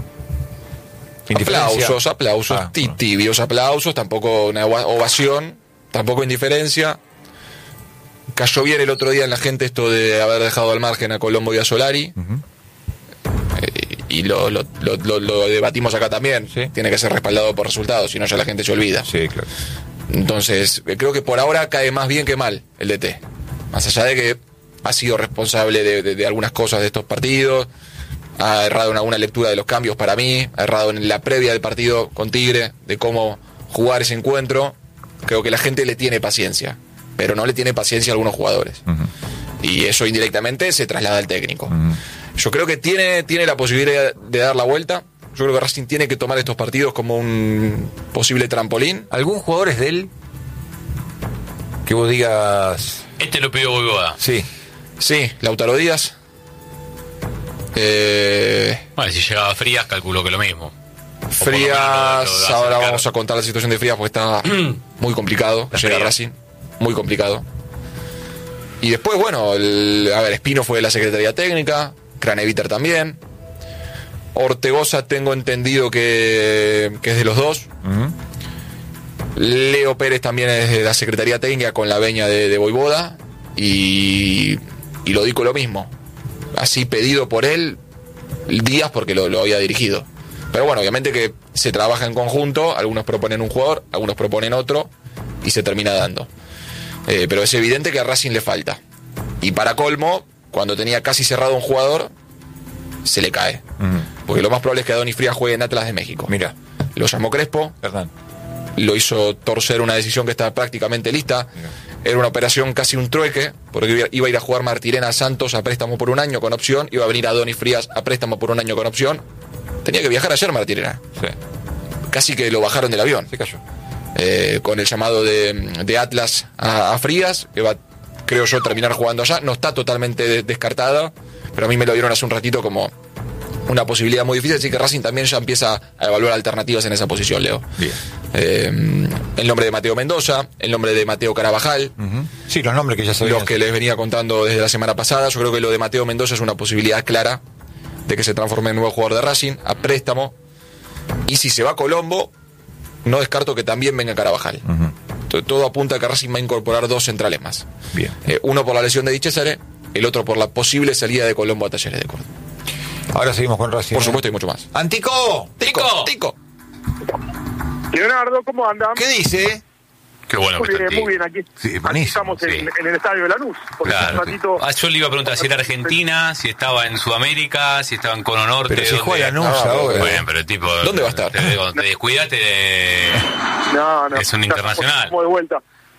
Aplausos, tibios aplausos, tampoco una ovación, tampoco indiferencia. Cayó bien el otro día en la gente esto de haber dejado al margen a Colombo y a Solari. Y lo debatimos acá también. ¿Sí? Tiene que ser respaldado por resultados, si no ya la gente se olvida. Sí, claro. Entonces, creo que por ahora cae más bien que mal el DT. Más allá de que ha sido responsable de algunas cosas de estos partidos, ha errado en alguna lectura de los cambios para mí, ha errado en la previa del partido con Tigre, de cómo jugar ese encuentro. Creo que la gente le tiene paciencia, pero no le tiene paciencia a algunos jugadores. Y eso indirectamente se traslada al técnico. Yo creo que tiene la posibilidad de dar la vuelta. Yo creo que Racing tiene que tomar estos partidos como un posible trampolín. ¿Algún jugador es de él? Que vos digas... Este lo pidió Boivoda. Sí, Lautaro Díaz. Bueno, si llegaba Frías, calculo que lo mismo. Frías, ahora vamos a contar la situación de Frías porque está muy complicado. Llega Racing, muy complicado. Y después, bueno, Espino fue de la Secretaría Técnica, Craneviter también. Ortegoza tengo entendido que es de los dos. Leo Pérez también es de la Secretaría Técnica con la veña de Boivoda. Y lo digo lo mismo. Así pedido por él, Díaz porque lo había dirigido. Pero bueno, obviamente que se trabaja en conjunto, algunos proponen un jugador, algunos proponen otro, y se termina dando. Pero es evidente que a Racing le falta. Y para colmo, cuando tenía casi cerrado un jugador, se le cae. Porque lo más probable es que Adonis Frías juegue en Atlas de México. Mira, lo llamó Crespo, lo hizo torcer una decisión que estaba prácticamente lista. Mira. Era una operación casi un trueque, porque iba a ir a jugar Martirena a Santos a préstamo por un año con opción, iba a venir Adonis Frías a préstamo por un año con opción. Tenía que viajar ayer Martirena. Sí. Casi que lo bajaron del avión. Se cayó. Con el llamado de Atlas a Frías, que va, creo yo, terminar jugando allá. No está totalmente descartada, pero a mí me lo dieron hace un ratito como una posibilidad muy difícil, así que Racing también ya empieza a evaluar alternativas en esa posición, Leo. Bien. El nombre de Mateo Mendoza, el nombre de Mateo Carabajal. Sí, los nombres que ya sabían. Los que les venía contando desde la semana pasada. Yo creo que lo de Mateo Mendoza es una posibilidad clara de que se transforme en nuevo jugador de Racing, a préstamo. Y si se va Colombo, no descarto que también venga Carabajal. Todo apunta a que Racing va a incorporar 2 centrales más. Bien. Uno por la lesión de Di Cesare, el otro por la posible salida de Colombo a Talleres de Córdoba. Ahora seguimos con Racing. Por supuesto, y mucho más. ¡Antico! ¡Tico! Leonardo, ¿cómo andan? ¿Qué dice? Qué bueno que está muy bien aquí. Sí, aquí estamos en el estadio de Lanús. Claro. Yo le iba a preguntar si era Argentina, si estaba en Sudamérica, si estaba en Cono Norte. Pero si juega Lanús ahora. Bueno, pero el tipo... ¿Dónde va a estar? Cuando te descuidaste, no, es un internacional. De vuelta.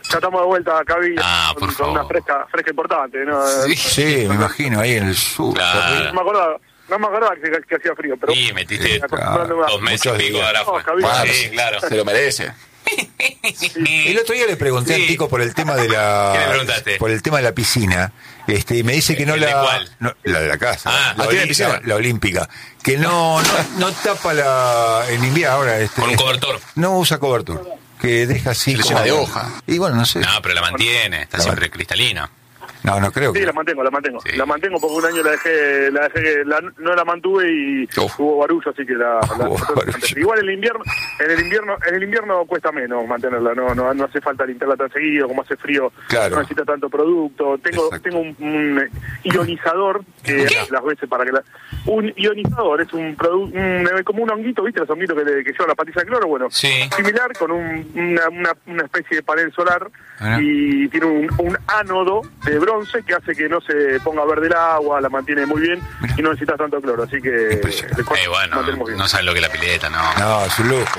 Ya estamos de vuelta acá, con una fresca importante, ¿no? Sí, me imagino, ahí en el sur. Claro. No me acordaba que hacía frío, pero... Y metiste 2 meses y pico ahora fue. Sí, claro. Se lo merece. El otro día le pregunté a Tico por el tema de la... ¿Qué le preguntaste? Por el tema de la piscina. Y me dice que no la... ¿Cuál? No, la de la casa. ¿tiene piscina? La olímpica. Que no tapa la... En invierno ahora... Con un cobertor. No usa cobertor. Que deja así... Le llena de hoja. Y bueno, no sé. No, pero la mantiene. Está siempre cristalina. No creo que... Sí, la mantengo. Sí. La mantengo porque un año no la mantuve y hubo barullo, así que la igual en el invierno cuesta menos mantenerla, no hace falta limpiarla tan seguido, como hace frío, claro. No necesita tanto producto. Tengo un ionizador que las veces para que un ionizador es un producto, como un honguito, ¿viste? Los honguitos que llevan la patilla de cloro, bueno, similar, con una especie de panel solar y tiene un ánodo de bronce que hace que no se ponga verde el agua, la mantiene muy bien y no necesitas tanto cloro, así que bueno, no sabes lo que es la pileta, no. No, es un lujo.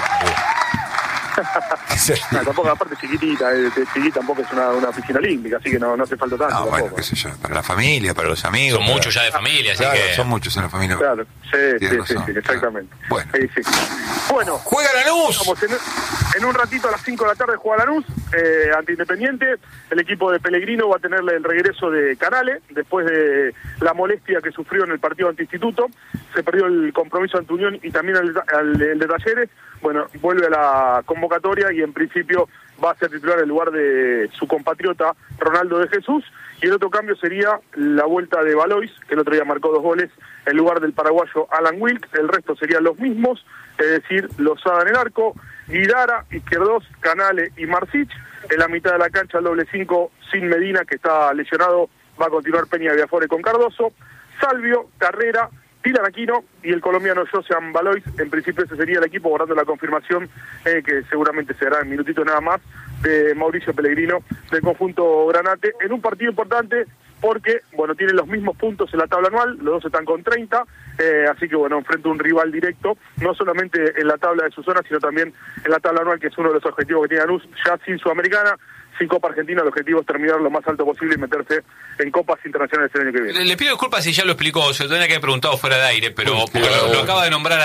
No, tampoco, aparte chiquitita, tampoco es una piscina olímpica, así que no hace falta tanto. No, bueno, qué sé yo, para la familia, para los amigos. Son muchos ya de familia, así claro, que... son muchos en la familia. Claro, sí, exactamente. Bueno. Bueno, ¡juega Lanús! Vamos, en un ratito a las 5 de la tarde juega Lanús, ante Independiente. El equipo de Pellegrino va a tenerle el regreso de Canale, después de la molestia que sufrió en el partido ante Instituto. Se perdió el compromiso ante Unión y también el de Talleres. Bueno, vuelve a la convocatoria y en principio va a ser titular en lugar de su compatriota Ronaldo de Jesús. Y el otro cambio sería la vuelta de Valois, que el otro día marcó 2 goles, en lugar del paraguayo Alan Wilk. El resto serían los mismos, es decir, Lozada en el arco, Guidara, Izquierdos, Canale y Marcich. En la mitad de la cancha el doble 5 sin Medina, que está lesionado, va a continuar Peña Viafore con Cardoso, Salvio, Carrera, Dylan Aquino y el colombiano Josean Valois. En principio ese sería el equipo, guardando la confirmación, que seguramente se hará en minutito nada más, de Mauricio Pellegrino, del conjunto Granate, en un partido importante porque, bueno, tienen los mismos puntos en la tabla anual, los dos están con 30, así que, bueno, enfrenta un rival directo, no solamente en la tabla de su zona, sino también en la tabla anual, que es uno de los objetivos que tiene Lanús, ya sin Sudamericana, sin Copa Argentina. El objetivo es terminar lo más alto posible y meterse en copas internacionales el año que viene. Le pido disculpas si ya lo explicó, se lo tenía que haber preguntado fuera de aire, pero lo acaba de nombrar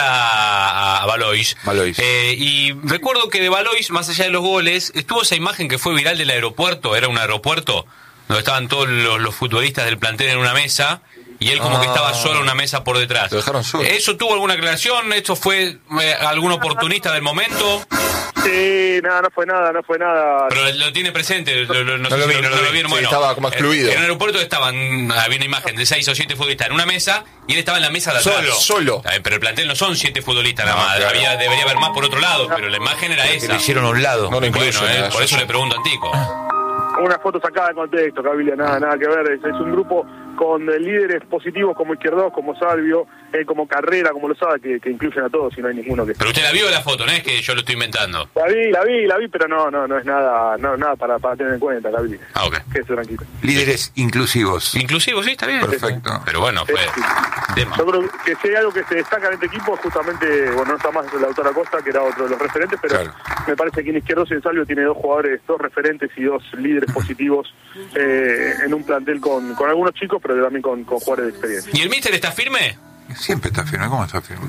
a Valois. Y recuerdo que de Valois, más allá de los goles, estuvo esa imagen que fue viral del aeropuerto, era un aeropuerto, donde estaban todos los futbolistas del plantel en una mesa, y él como que estaba solo en una mesa por detrás. Lo dejaron solo. ¿Eso tuvo alguna aclaración? ¿Esto fue algún oportunista del momento? Sí, no fue nada. Pero lo tiene presente, no lo vieron. Sí, bueno, estaba como excluido. En el aeropuerto había una imagen de 6 o 7 futbolistas en una mesa, y él estaba en la mesa de atrás. Solo. Pero el plantel no son 7 futbolistas nada más. Claro. Debería haber más por otro lado, pero la imagen era esa. Le hicieron a un lado. No lo incluyo. Por eso le pregunto a Tico. Una foto sacada de contexto, Cabilia, nada que ver. Es un grupo con líderes positivos como Izquierdos, como Salvio, como Carrera, como Lozada, que incluyen a todos y no hay ninguno que... Pero usted la vio la foto, no es que yo lo estoy inventando. La vi, pero no es nada para tener en cuenta, Cabilia. Ok. Quédese tranquilo. Líderes inclusivos. Inclusivos, sí, está bien. Perfecto. Pero bueno, fue tema. Yo creo que si hay algo que se destaca en este equipo es justamente, bueno, no está más el autor Acosta, que era otro de los referentes, pero claro, me parece que en Izquierdos y en Salvio tiene 2 jugadores, 2 referentes y 2 líderes positivos en un plantel con algunos chicos, pero también con jugadores de experiencia. ¿Y el míster está firme? Siempre está firme. ¿Cómo está firme?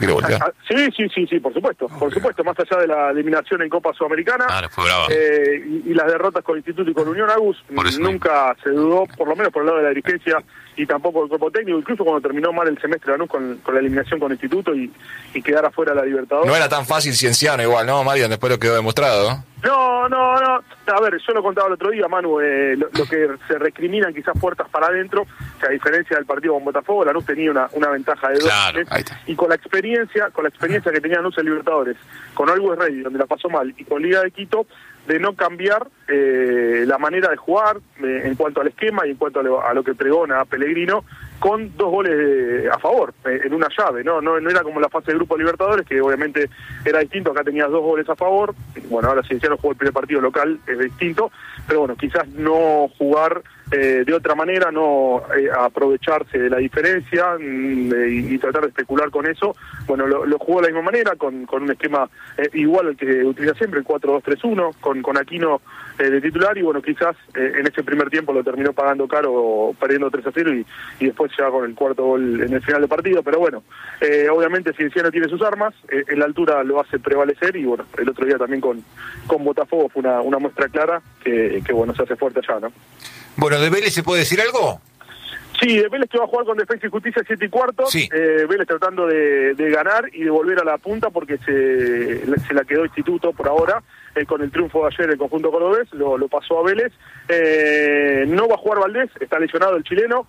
Sí, por supuesto. Más allá de la eliminación en Copa Sudamericana fue brava. Y las derrotas con Instituto y con Unión, Agus, nunca se dudó, por lo menos por el lado de la dirigencia y tampoco del cuerpo técnico, incluso cuando terminó mal el semestre Lanús con la eliminación con Instituto y quedar afuera de la Libertadores. No era tan fácil Cienciano igual, ¿no, Marian? Después lo quedó demostrado. No. A ver, yo lo contaba el otro día, Manu, lo que se recriminan quizás puertas para adentro, que a diferencia del partido con Botafogo, Lanús tenía una ventaja de 2. Claro, y con la experiencia que tenía Lanús en Libertadores, con Always Ready, donde la pasó mal, y con Liga de Quito, de no cambiar la manera de jugar en cuanto al esquema y en cuanto a lo que pregona Pellegrino, con 2 goles a favor en una llave, no era como la fase de grupo de Libertadores, que obviamente era distinto. Acá tenías 2 goles a favor, bueno, ahora Cienciano jugó el primer partido local, es distinto, pero bueno, quizás no jugar de otra manera, no aprovecharse de la diferencia y tratar de especular con eso. Bueno, lo jugó de la misma manera, con un esquema igual al que utiliza siempre, el 4-2-3-1, con Aquino de titular, y bueno, quizás en ese primer tiempo lo terminó pagando caro, perdiendo 3-0 y después ya con el cuarto gol en el final del partido. Pero bueno, obviamente Cienciano tiene sus armas, en la altura lo hace prevalecer, y bueno, el otro día también con Botafogo fue una muestra clara que bueno, se hace fuerte allá, ¿no? Bueno, ¿de Vélez se puede decir algo? Sí, de Vélez que va a jugar con Defensa y Justicia 7:15. Sí. Vélez tratando de ganar y de volver a la punta, porque se la quedó Instituto por ahora. Con el triunfo de ayer el conjunto cordobés lo pasó a Vélez. No va a jugar Valdés, está lesionado el chileno.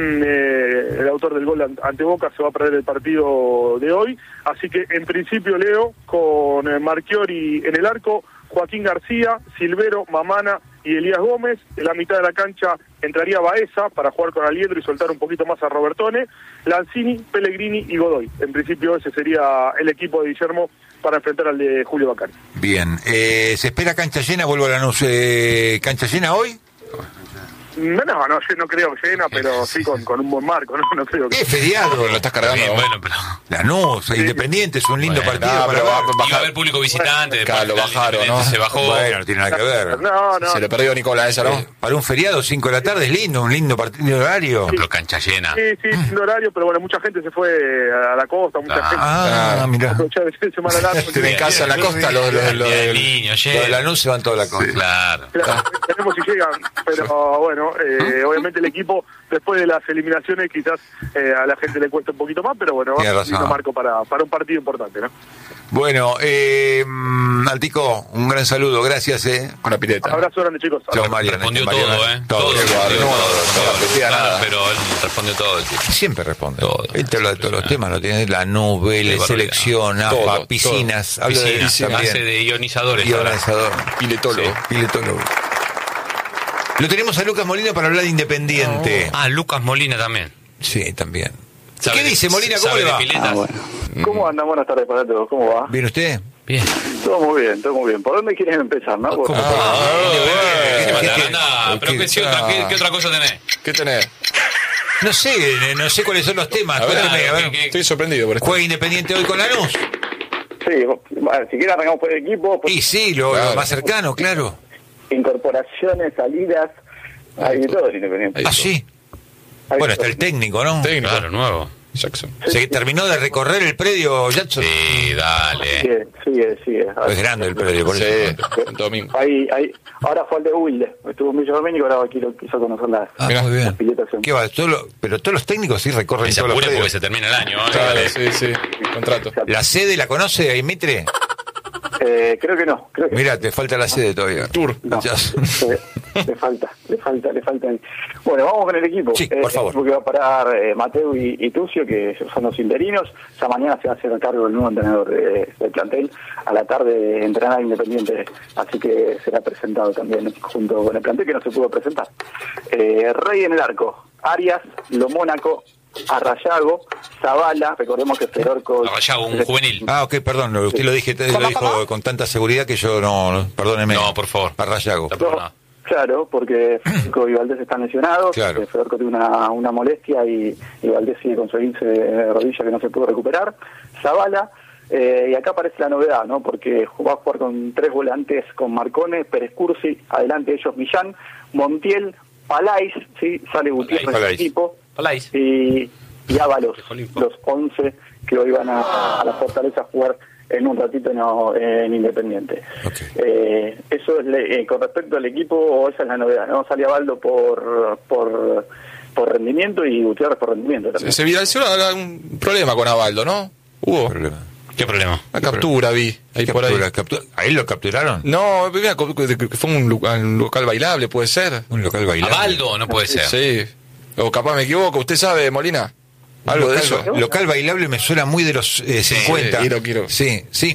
El autor del gol ante Boca se va a perder el partido de hoy. Así que en principio, Leo, con Marchiori en el arco, Joaquín García, Silvero, Mamana y Elías Gómez. En la mitad de la cancha entraría Baeza para jugar con Aliendro y soltar un poquito más a Robertone, Lanzini, Pellegrini y Godoy. En principio ese sería el equipo de Guillermo para enfrentar al de Julio Bacari. Bien, ¿se espera cancha llena? Vuelvo a Lanús. ¿Cancha llena hoy? No, yo no creo que llena, pero sí con un buen marco, no creo que... Es feriado. Lo estás cargando. Bien, bueno, pero... Lanús, sí. Independiente, es un lindo partido. Pero va a haber público visitante. Claro, lo bajaron, ¿no? Se bajó. Bueno, no tiene nada que ver. No. Se le perdió a Nicolás esa, ¿no? Para un feriado, 5 de la tarde, es lindo, un lindo partido de horario. Pero cancha llena. Sí, un horario, pero bueno, mucha gente se fue a la costa, mucha gente... Mirá. Aprovechar el fin de semana largo. Tienen casa en la costa, los El niño, Los de Lanús se van toda la costa. Claro. Tenemos si llegan, pero bueno, obviamente el equipo, después de las eliminaciones, quizás a la gente le cuesta un poquito más, pero bueno, va a marco para un partido importante, ¿no? Bueno, Altico, un gran saludo, gracias, con la pileta. Un abrazo grande, chicos. Chao, Mariana. Respondió Todo. Claro, pero él respondió todo. Siempre responde. Todo. Él te habla de todos los temas, lo tiene la nube, selección, APA, piscinas, habla de piscinas, hace de ionizadores. Piletólogo. Lo tenemos a Lucas Molina para hablar de Independiente. Lucas Molina también. Sí, también. ¿Qué dice Molina? ¿Cómo le va? Bueno. ¿Cómo andan? Buenas tardes para todos. ¿Cómo va? ¿Bien usted? Bien. Todo muy bien. ¿Por dónde quieres empezar, no? ¿Cómo? ¿Qué otra cosa tenés? ¿Qué tenés? No sé cuáles son los temas. Cuéntame, a ver. Estoy sorprendido por esto. ¿Juega Independiente hoy con Lanús? Sí, si quieres arrancamos por el equipo. Y sí, lo más cercano, claro. Incorporaciones, salidas, hay de todo el Independiente. Sí. Bueno, está el técnico, ¿no? Claro, nuevo. Jackson. ¿Se terminó de recorrer el predio, Jackson? Sí, dale. Sigue. Es grande el predio, por eso. Domingo. Ahora fue el de Wilde. Estuvo en Villa Doménico, ahora quiso conocer muy bien. las piletas. ¿Qué va? Pero todos los técnicos sí recorren todos los predios. Porque se termina el año. Claro, sí. Contrato. ¿La sede la conoce ahí, Mitre? Creo que no. Mira, te falta la sede todavía. Tour. No, le falta. Bueno, vamos con el equipo. Sí, por favor. Porque va a parar Mateu y Tucio, que son los interinos. Ya mañana se va a hacer cargo del nuevo entrenador del plantel. A la tarde entrenará Independiente, así que será presentado también junto con el plantel, que no se pudo presentar. Rey en el arco, Arias, Lomónaco, Arrayago, Zavala, recordemos que Fedorco... Arrayago, un juvenil. Ok, perdón, usted lo dijo con tanta seguridad que yo no, perdóneme. No, por favor. Arrayago. Claro, porque Fedorco y Valdés están lesionados, claro. Fedorco tiene una molestia y Valdés sigue con su esguince de rodilla que no se pudo recuperar. Zavala, y acá aparece la novedad, ¿no? Porque va a jugar con 3 volantes, con Marcone, Pérez Cursi, adelante ellos Millán, Montiel, Palais, ¿sí? Sale Gutiérrez del equipo. Palais. Y Ábalos, los 11 que hoy van a la Fortaleza a jugar en un ratito en Independiente. Okay. Eso es con respecto al equipo, esa es la novedad, ¿no? Sale Abaldo por rendimiento y Gutiérrez por rendimiento también. Se viralizó un problema con Abaldo, ¿no? Hubo. ¿Qué problema? Una captura vi. Ahí por ahí. ¿Ahí lo capturaron? No, fue un local bailable, puede ser. Un local bailable. Abaldo no puede ser. Sí. O capaz me equivoco, ¿usted sabe, Molina? ¿Algo de eso? Local bailable me suena muy de los 50. Quiero. Sí. Sí,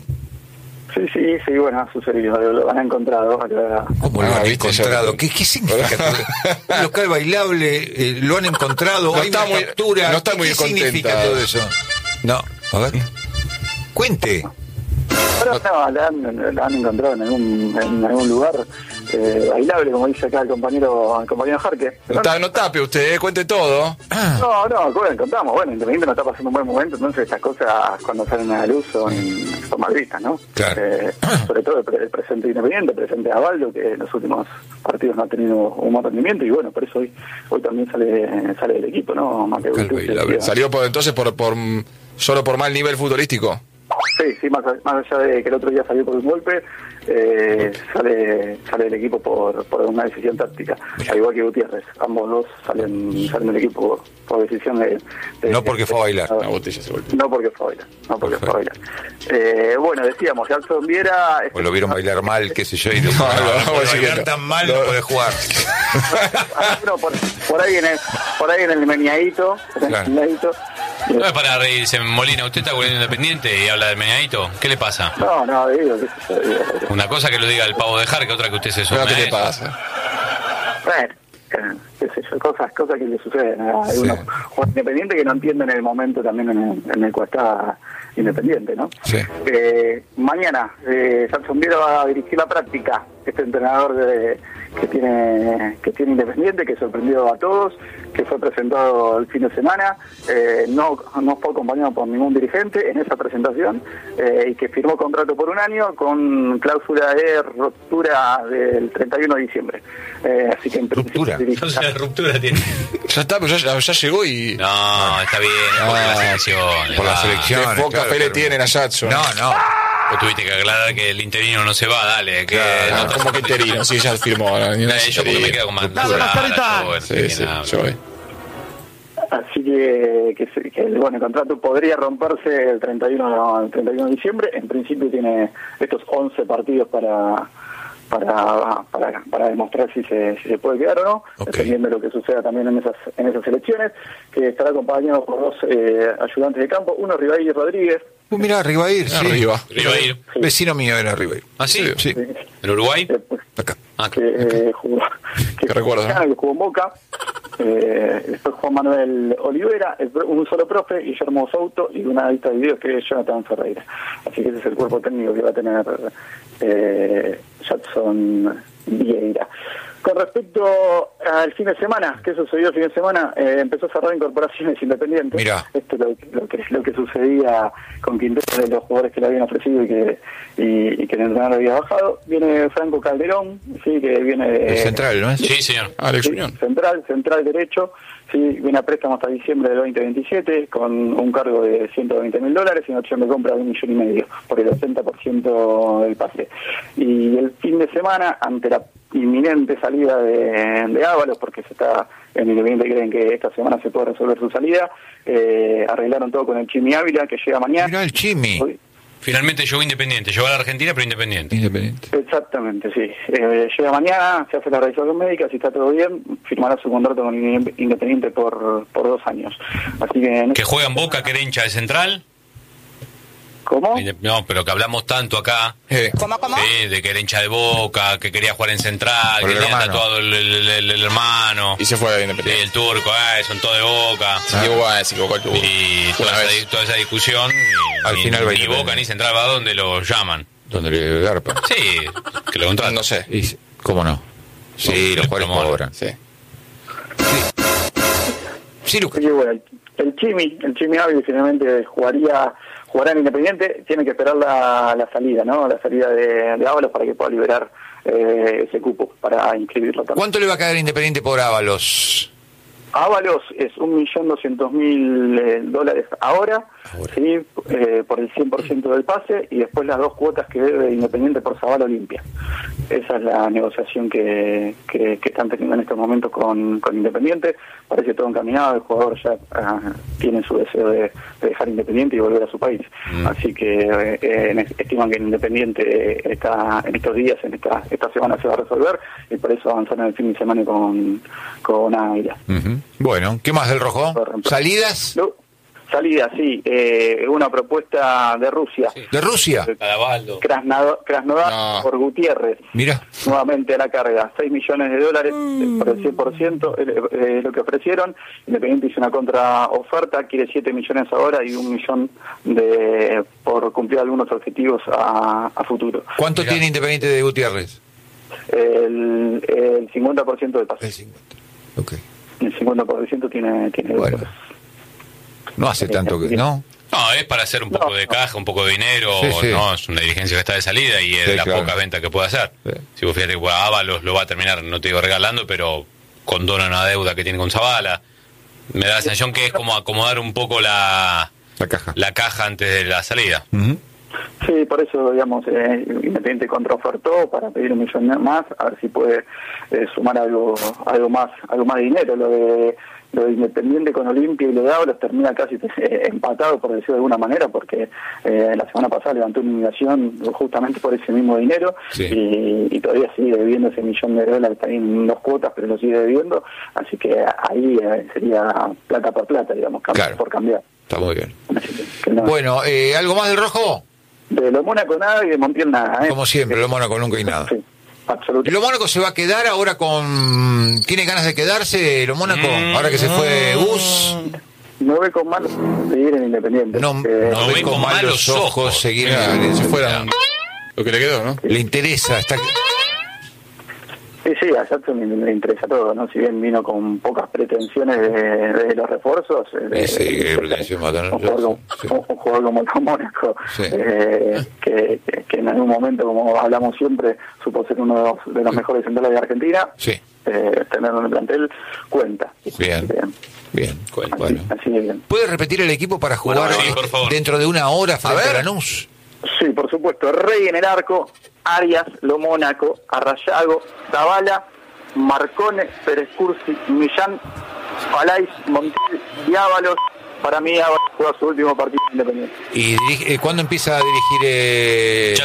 bueno, ha sucedido, lo han encontrado. ¿Cómo lo han encontrado? ¿Qué significa? Un local bailable, lo han encontrado, hay una captura. No está muy ¿Qué contenta. significa todo eso? No, a ver. Cuente. Pero no, la han encontrado en algún lugar bailable, como dice acá el compañero Jarque. No tape usted, cuente todo. No, contamos. Bueno, Independiente no está pasando un buen momento, entonces estas cosas cuando salen a la luz son mal vistas, ¿no? Claro. Sobre todo el presente de Independiente, el presente de Avaldo, que en los últimos partidos no ha tenido un buen rendimiento, y bueno, por eso hoy también sale del equipo, ¿no? ¿Salió solo por mal nivel futbolístico? Sí, más allá de que el otro día salió por un golpe, sale del equipo por una decisión táctica, al igual que Gutiérrez. Ambos dos salen del equipo por decisión de no porque fue a bailar. No porque fue a bailar. Bueno, decíamos, Jackson Viera... Pues lo vieron bailar mal, qué sé yo, y no bailar tan mal, no puede jugar. Por ahí en el meneadito. No es para reírse, Molina. ¿Usted está jugando Independiente y habla del meneadito? ¿Qué le pasa? No, digo. Una cosa que lo diga el pavo de Jarque, otra que usted se sume. ¿Qué le pasa? Bueno, qué sé yo, cosas que le suceden a unos jugadores Independiente que no entienden el momento también en el cual está Independiente, ¿no? Sí. Mañana, Jackson Viera va a dirigir la práctica. Este entrenador que tiene Independiente, que sorprendió a todos, que fue presentado el fin de semana, no fue acompañado por ningún dirigente en esa presentación, y que firmó contrato por un año con cláusula de ruptura del 31 de diciembre. Así que en ¿Ruptura? Entonces ruptura tiene. Ya está, pero ya llegó y... No, está bien, por la selección. Por la selección. Qué poca fe le tienen a Jackson. No. Vos tuviste que aclarar que el interino no se va, dale. Que ¿Cómo que interino? Sí, ya firmó. Yo porque me quedo con más. Sí, yo voy. Así que bueno, el contrato podría romperse el 31 de diciembre. En principio tiene estos 11 partidos para demostrar si se puede quedar o no, dependiendo de lo que suceda también en esas elecciones, que estará acompañado por dos ayudantes de campo, uno Ribair Rodríguez. Mirá, Ribair, sí. Ribair. Sí. Vecino mío era Ribair. ¿Ah, sí? Sí. ¿En Uruguay? Acá. Que jugó en Boca. Después Juan Manuel Olivera, un solo profe, Guillermo Souto, y una lista de videos que es Jonathan Ferreira. Así que ese es el cuerpo técnico que va a tener Jackson Vieira. Con respecto al fin de semana, ¿qué sucedió el fin de semana? Empezó a cerrar incorporaciones independientes. Mirá. Esto es lo que sucedía con Quintero, de los jugadores que le habían ofrecido y que el entrenador había bajado. Viene Franco Calderón, sí, que viene de... El central, ¿no es? Sí, señor. Alex Unión. Central derecho, sí, viene a préstamo hasta diciembre del 2027 con un cargo de $120.000 y una opción de compra de $1,5 millones por el 80% del pase. Y el fin de semana, ante la inminente salida de Ábalos, porque en Independiente creen que esta semana se puede resolver su salida, arreglaron todo con el Chimi Ávila, que llega mañana. Mirá el Chimi. Finalmente llegó Independiente, llegó a la Argentina, pero Independiente. Exactamente, sí. Llega mañana, se hace la revisión médica, si está todo bien, firmará su contrato con Independiente por 2 años. Así que juega en Boca, que era hincha de Central. ¿Cómo? No, pero que hablamos tanto acá. ¿Cómo? Sí, de que era hincha de Boca, que quería jugar en Central, que tenía tatuado el hermano. Y se fue a Independiente. Sí, el turco, son todos de Boca. Se equivocó el turco. Y toda esa discusión. Al final ni Boca ni Central va donde lo llaman. ¿Dónde le garpa? Sí, que lo contratan. No sé. ¿Cómo no? Sí, los jugadores cobran. Sí, Lucas. Bueno, el Chimi Ávila finalmente jugará en Independiente. Tiene que esperar la salida, ¿no? La salida de Ábalos para que pueda liberar ese cupo para inscribirlo también. ¿Cuánto le va a quedar Independiente por Ábalos? Ábalos es $1.200.000 ahora, ¿sí? Por el 100% del pase, y después las 2 cuotas que debe Independiente por Zabala Olimpia. Esa es la negociación que están teniendo en estos momentos con Independiente. Parece todo encaminado, el jugador ya tiene su deseo de dejar Independiente y volver a su país. Así que estiman que Independiente está en estos días, en esta semana se va a resolver, y por eso avanzaron el fin de semana con Águila. Bueno, ¿qué más del Rojo? ¿Salidas? salida, sí. Una propuesta de Rusia. Sí. ¿De Rusia? Krasnodar por Gutiérrez. Mira. Nuevamente a la carga. $6 millones por el 100%, lo que ofrecieron. Independiente hizo una contraoferta, quiere 7 millones ahora y 1 millón por cumplir algunos objetivos a futuro. ¿Cuánto tiene Independiente de Gutiérrez? El 50% del pase. El 50%. Ok. El 50% tiene bueno. No hace tanto que, ¿no? No, es para hacer un poco de caja, un poco de dinero, sí. ¿no? Es una dirigencia que está de salida y es de las pocas ventas que puede hacer. Sí. Si vos fíjate que Ábalos lo va a terminar, no te digo regalando, pero condona una deuda que tiene con Zavala. Me da la sensación que es como acomodar un poco la caja antes de la salida. Uh-huh. Sí, por eso, digamos, Independiente contraofertó para pedir 1 millón más, a ver si puede sumar algo más de dinero. Lo de Independiente con Olimpia y lo de Ábalos termina casi empatado, por decirlo de alguna manera, porque la semana pasada levantó una inmigración justamente por ese mismo dinero, y todavía sigue debiendo ese $1 millón, está ahí en 2 cuotas, pero lo sigue debiendo, así que ahí sería plata por plata, digamos, por cambiar. Está muy bien. Bueno, ¿algo más del Rojo? De lo Mónaco nada y de Montiel nada. Como siempre, lo Mónaco nunca hay nada. Sí, absolutamente. ¿Lo Mónaco se va a quedar ahora con... ¿Tiene ganas de quedarse lo Mónaco? Ahora que se fue Gus. No ve con malos seguir en Independiente. No ve con malos ojos seguir en si fuera lo que le quedó, ¿no? Le interesa, está... Sí, a Jackson le interesa todo, ¿no? Si bien vino con pocas pretensiones de los refuerzos, un jugador como el Mónaco, que en algún momento, como hablamos siempre, supo ser uno de los mejores centrales de Argentina, tenerlo en el plantel cuenta. Bien. Bueno. Así de bien. ¿Puede repetir el equipo para jugar dentro de una hora frente a Lanús? Sí, por supuesto. Rey en el arco, Arias, Lo Mónaco, Arrayago, Zavala, Marcone, Pérez Cursi, Millán, Palais, Montiel y Ábalos. Para mí Ábalos juega su último partido Independiente. ¿Y cuándo empieza a dirigir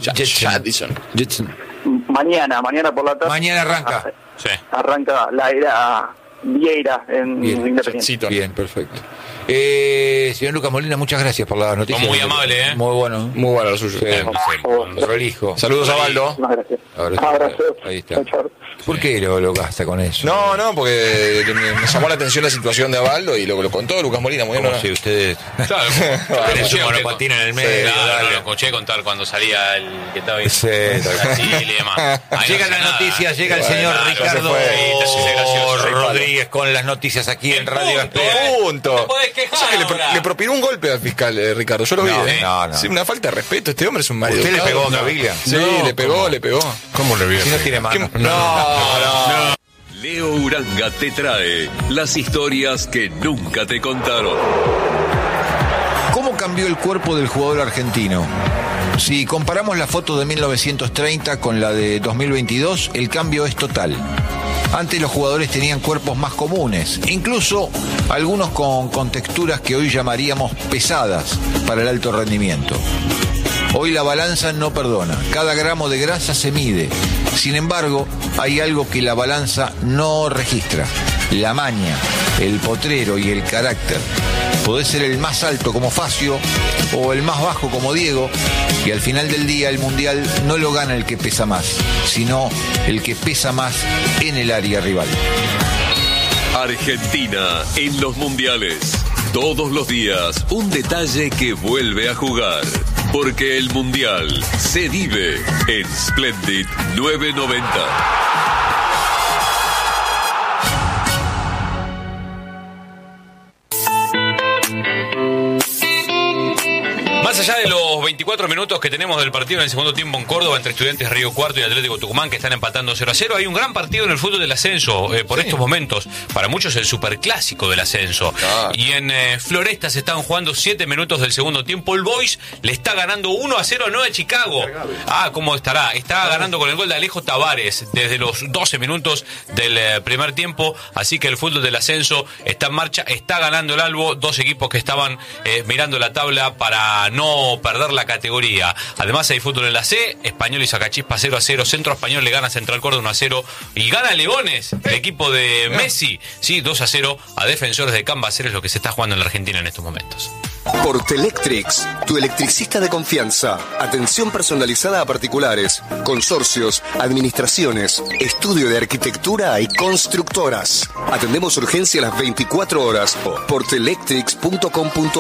Jetson? Mañana por la tarde. Mañana arranca. Arranca la era Vieira en Independiente. Bien, perfecto. Señor Lucas Molina, muchas gracias por la noticia. Muy amable, ¿eh? Muy bueno. Muy bueno lo suyo. Prolijo. Saludos a Baldo. Gracias. Abrazo. Ahí está. ¿Por qué lo gasta con eso? No, porque me llamó la atención la situación de Abaldo y lo contó Lucas Molina muy bien. Si ustedes... Claro, tenés un monopatín en el medio. Claro, lo escuché contar cuando salía el que estaba ahí y demás. Llegan las noticias, llega el señor Ricardo Rodríguez con las noticias aquí en Radio Espera. Punto. Le propinó un golpe al fiscal, Ricardo. Yo lo vi. No. Sí, una falta de respeto. Este hombre es un marido. ¿Usted le pegó a Gaviria? Sí, le pegó. ¿Cómo le vio? Si no tiene mano. No. Leo Uranga te trae las historias que nunca te contaron. ¿Cómo cambió el cuerpo del jugador argentino? Si comparamos la foto de 1930 con la de 2022, el cambio es total. Antes los jugadores tenían cuerpos más comunes, incluso algunos con texturas que hoy llamaríamos pesadas para el alto rendimiento. Hoy la balanza no perdona, cada gramo de grasa se mide. Sin embargo, hay algo que la balanza no registra: la maña, el potrero y el carácter. Podés ser el más alto como Facio o el más bajo como Diego, y al final del día el mundial no lo gana el que pesa más, sino el que pesa más en el área rival. Argentina en los mundiales. Todos los días un detalle que vuelve a jugar. Porque el mundial se vive en Splendid 990. Más allá de los 24 minutos que tenemos del partido en el segundo tiempo en Córdoba entre Estudiantes Río Cuarto y Atlético Tucumán, que están empatando 0-0, hay un gran partido en el fútbol del ascenso por estos momentos. Para muchos el superclásico del ascenso. Y en Floresta se están jugando 7 minutos del segundo tiempo. El Boys le está ganando 1-0 a Nueva Chicago. ¿Cómo estará? Está ganando con el gol de Alejo Tavares desde los 12 minutos del primer tiempo. Así que el fútbol del ascenso está en marcha. Está ganando el Albo. Dos equipos que estaban mirando la tabla para no perder la categoría. Además hay fútbol en la C, Español y Sacachispa 0-0, Centro Español le gana a Central Córdoba 1-0 y gana Leones, el equipo de Messi, sí, 2-0 a Defensores de Cambaceres, lo que se está jugando en la Argentina en estos momentos. Portelectrics, tu electricista de confianza. Atención personalizada a particulares, consorcios, administraciones, estudio de arquitectura y constructoras. Atendemos urgencia a las 24 horas. Portelectrics.com.ar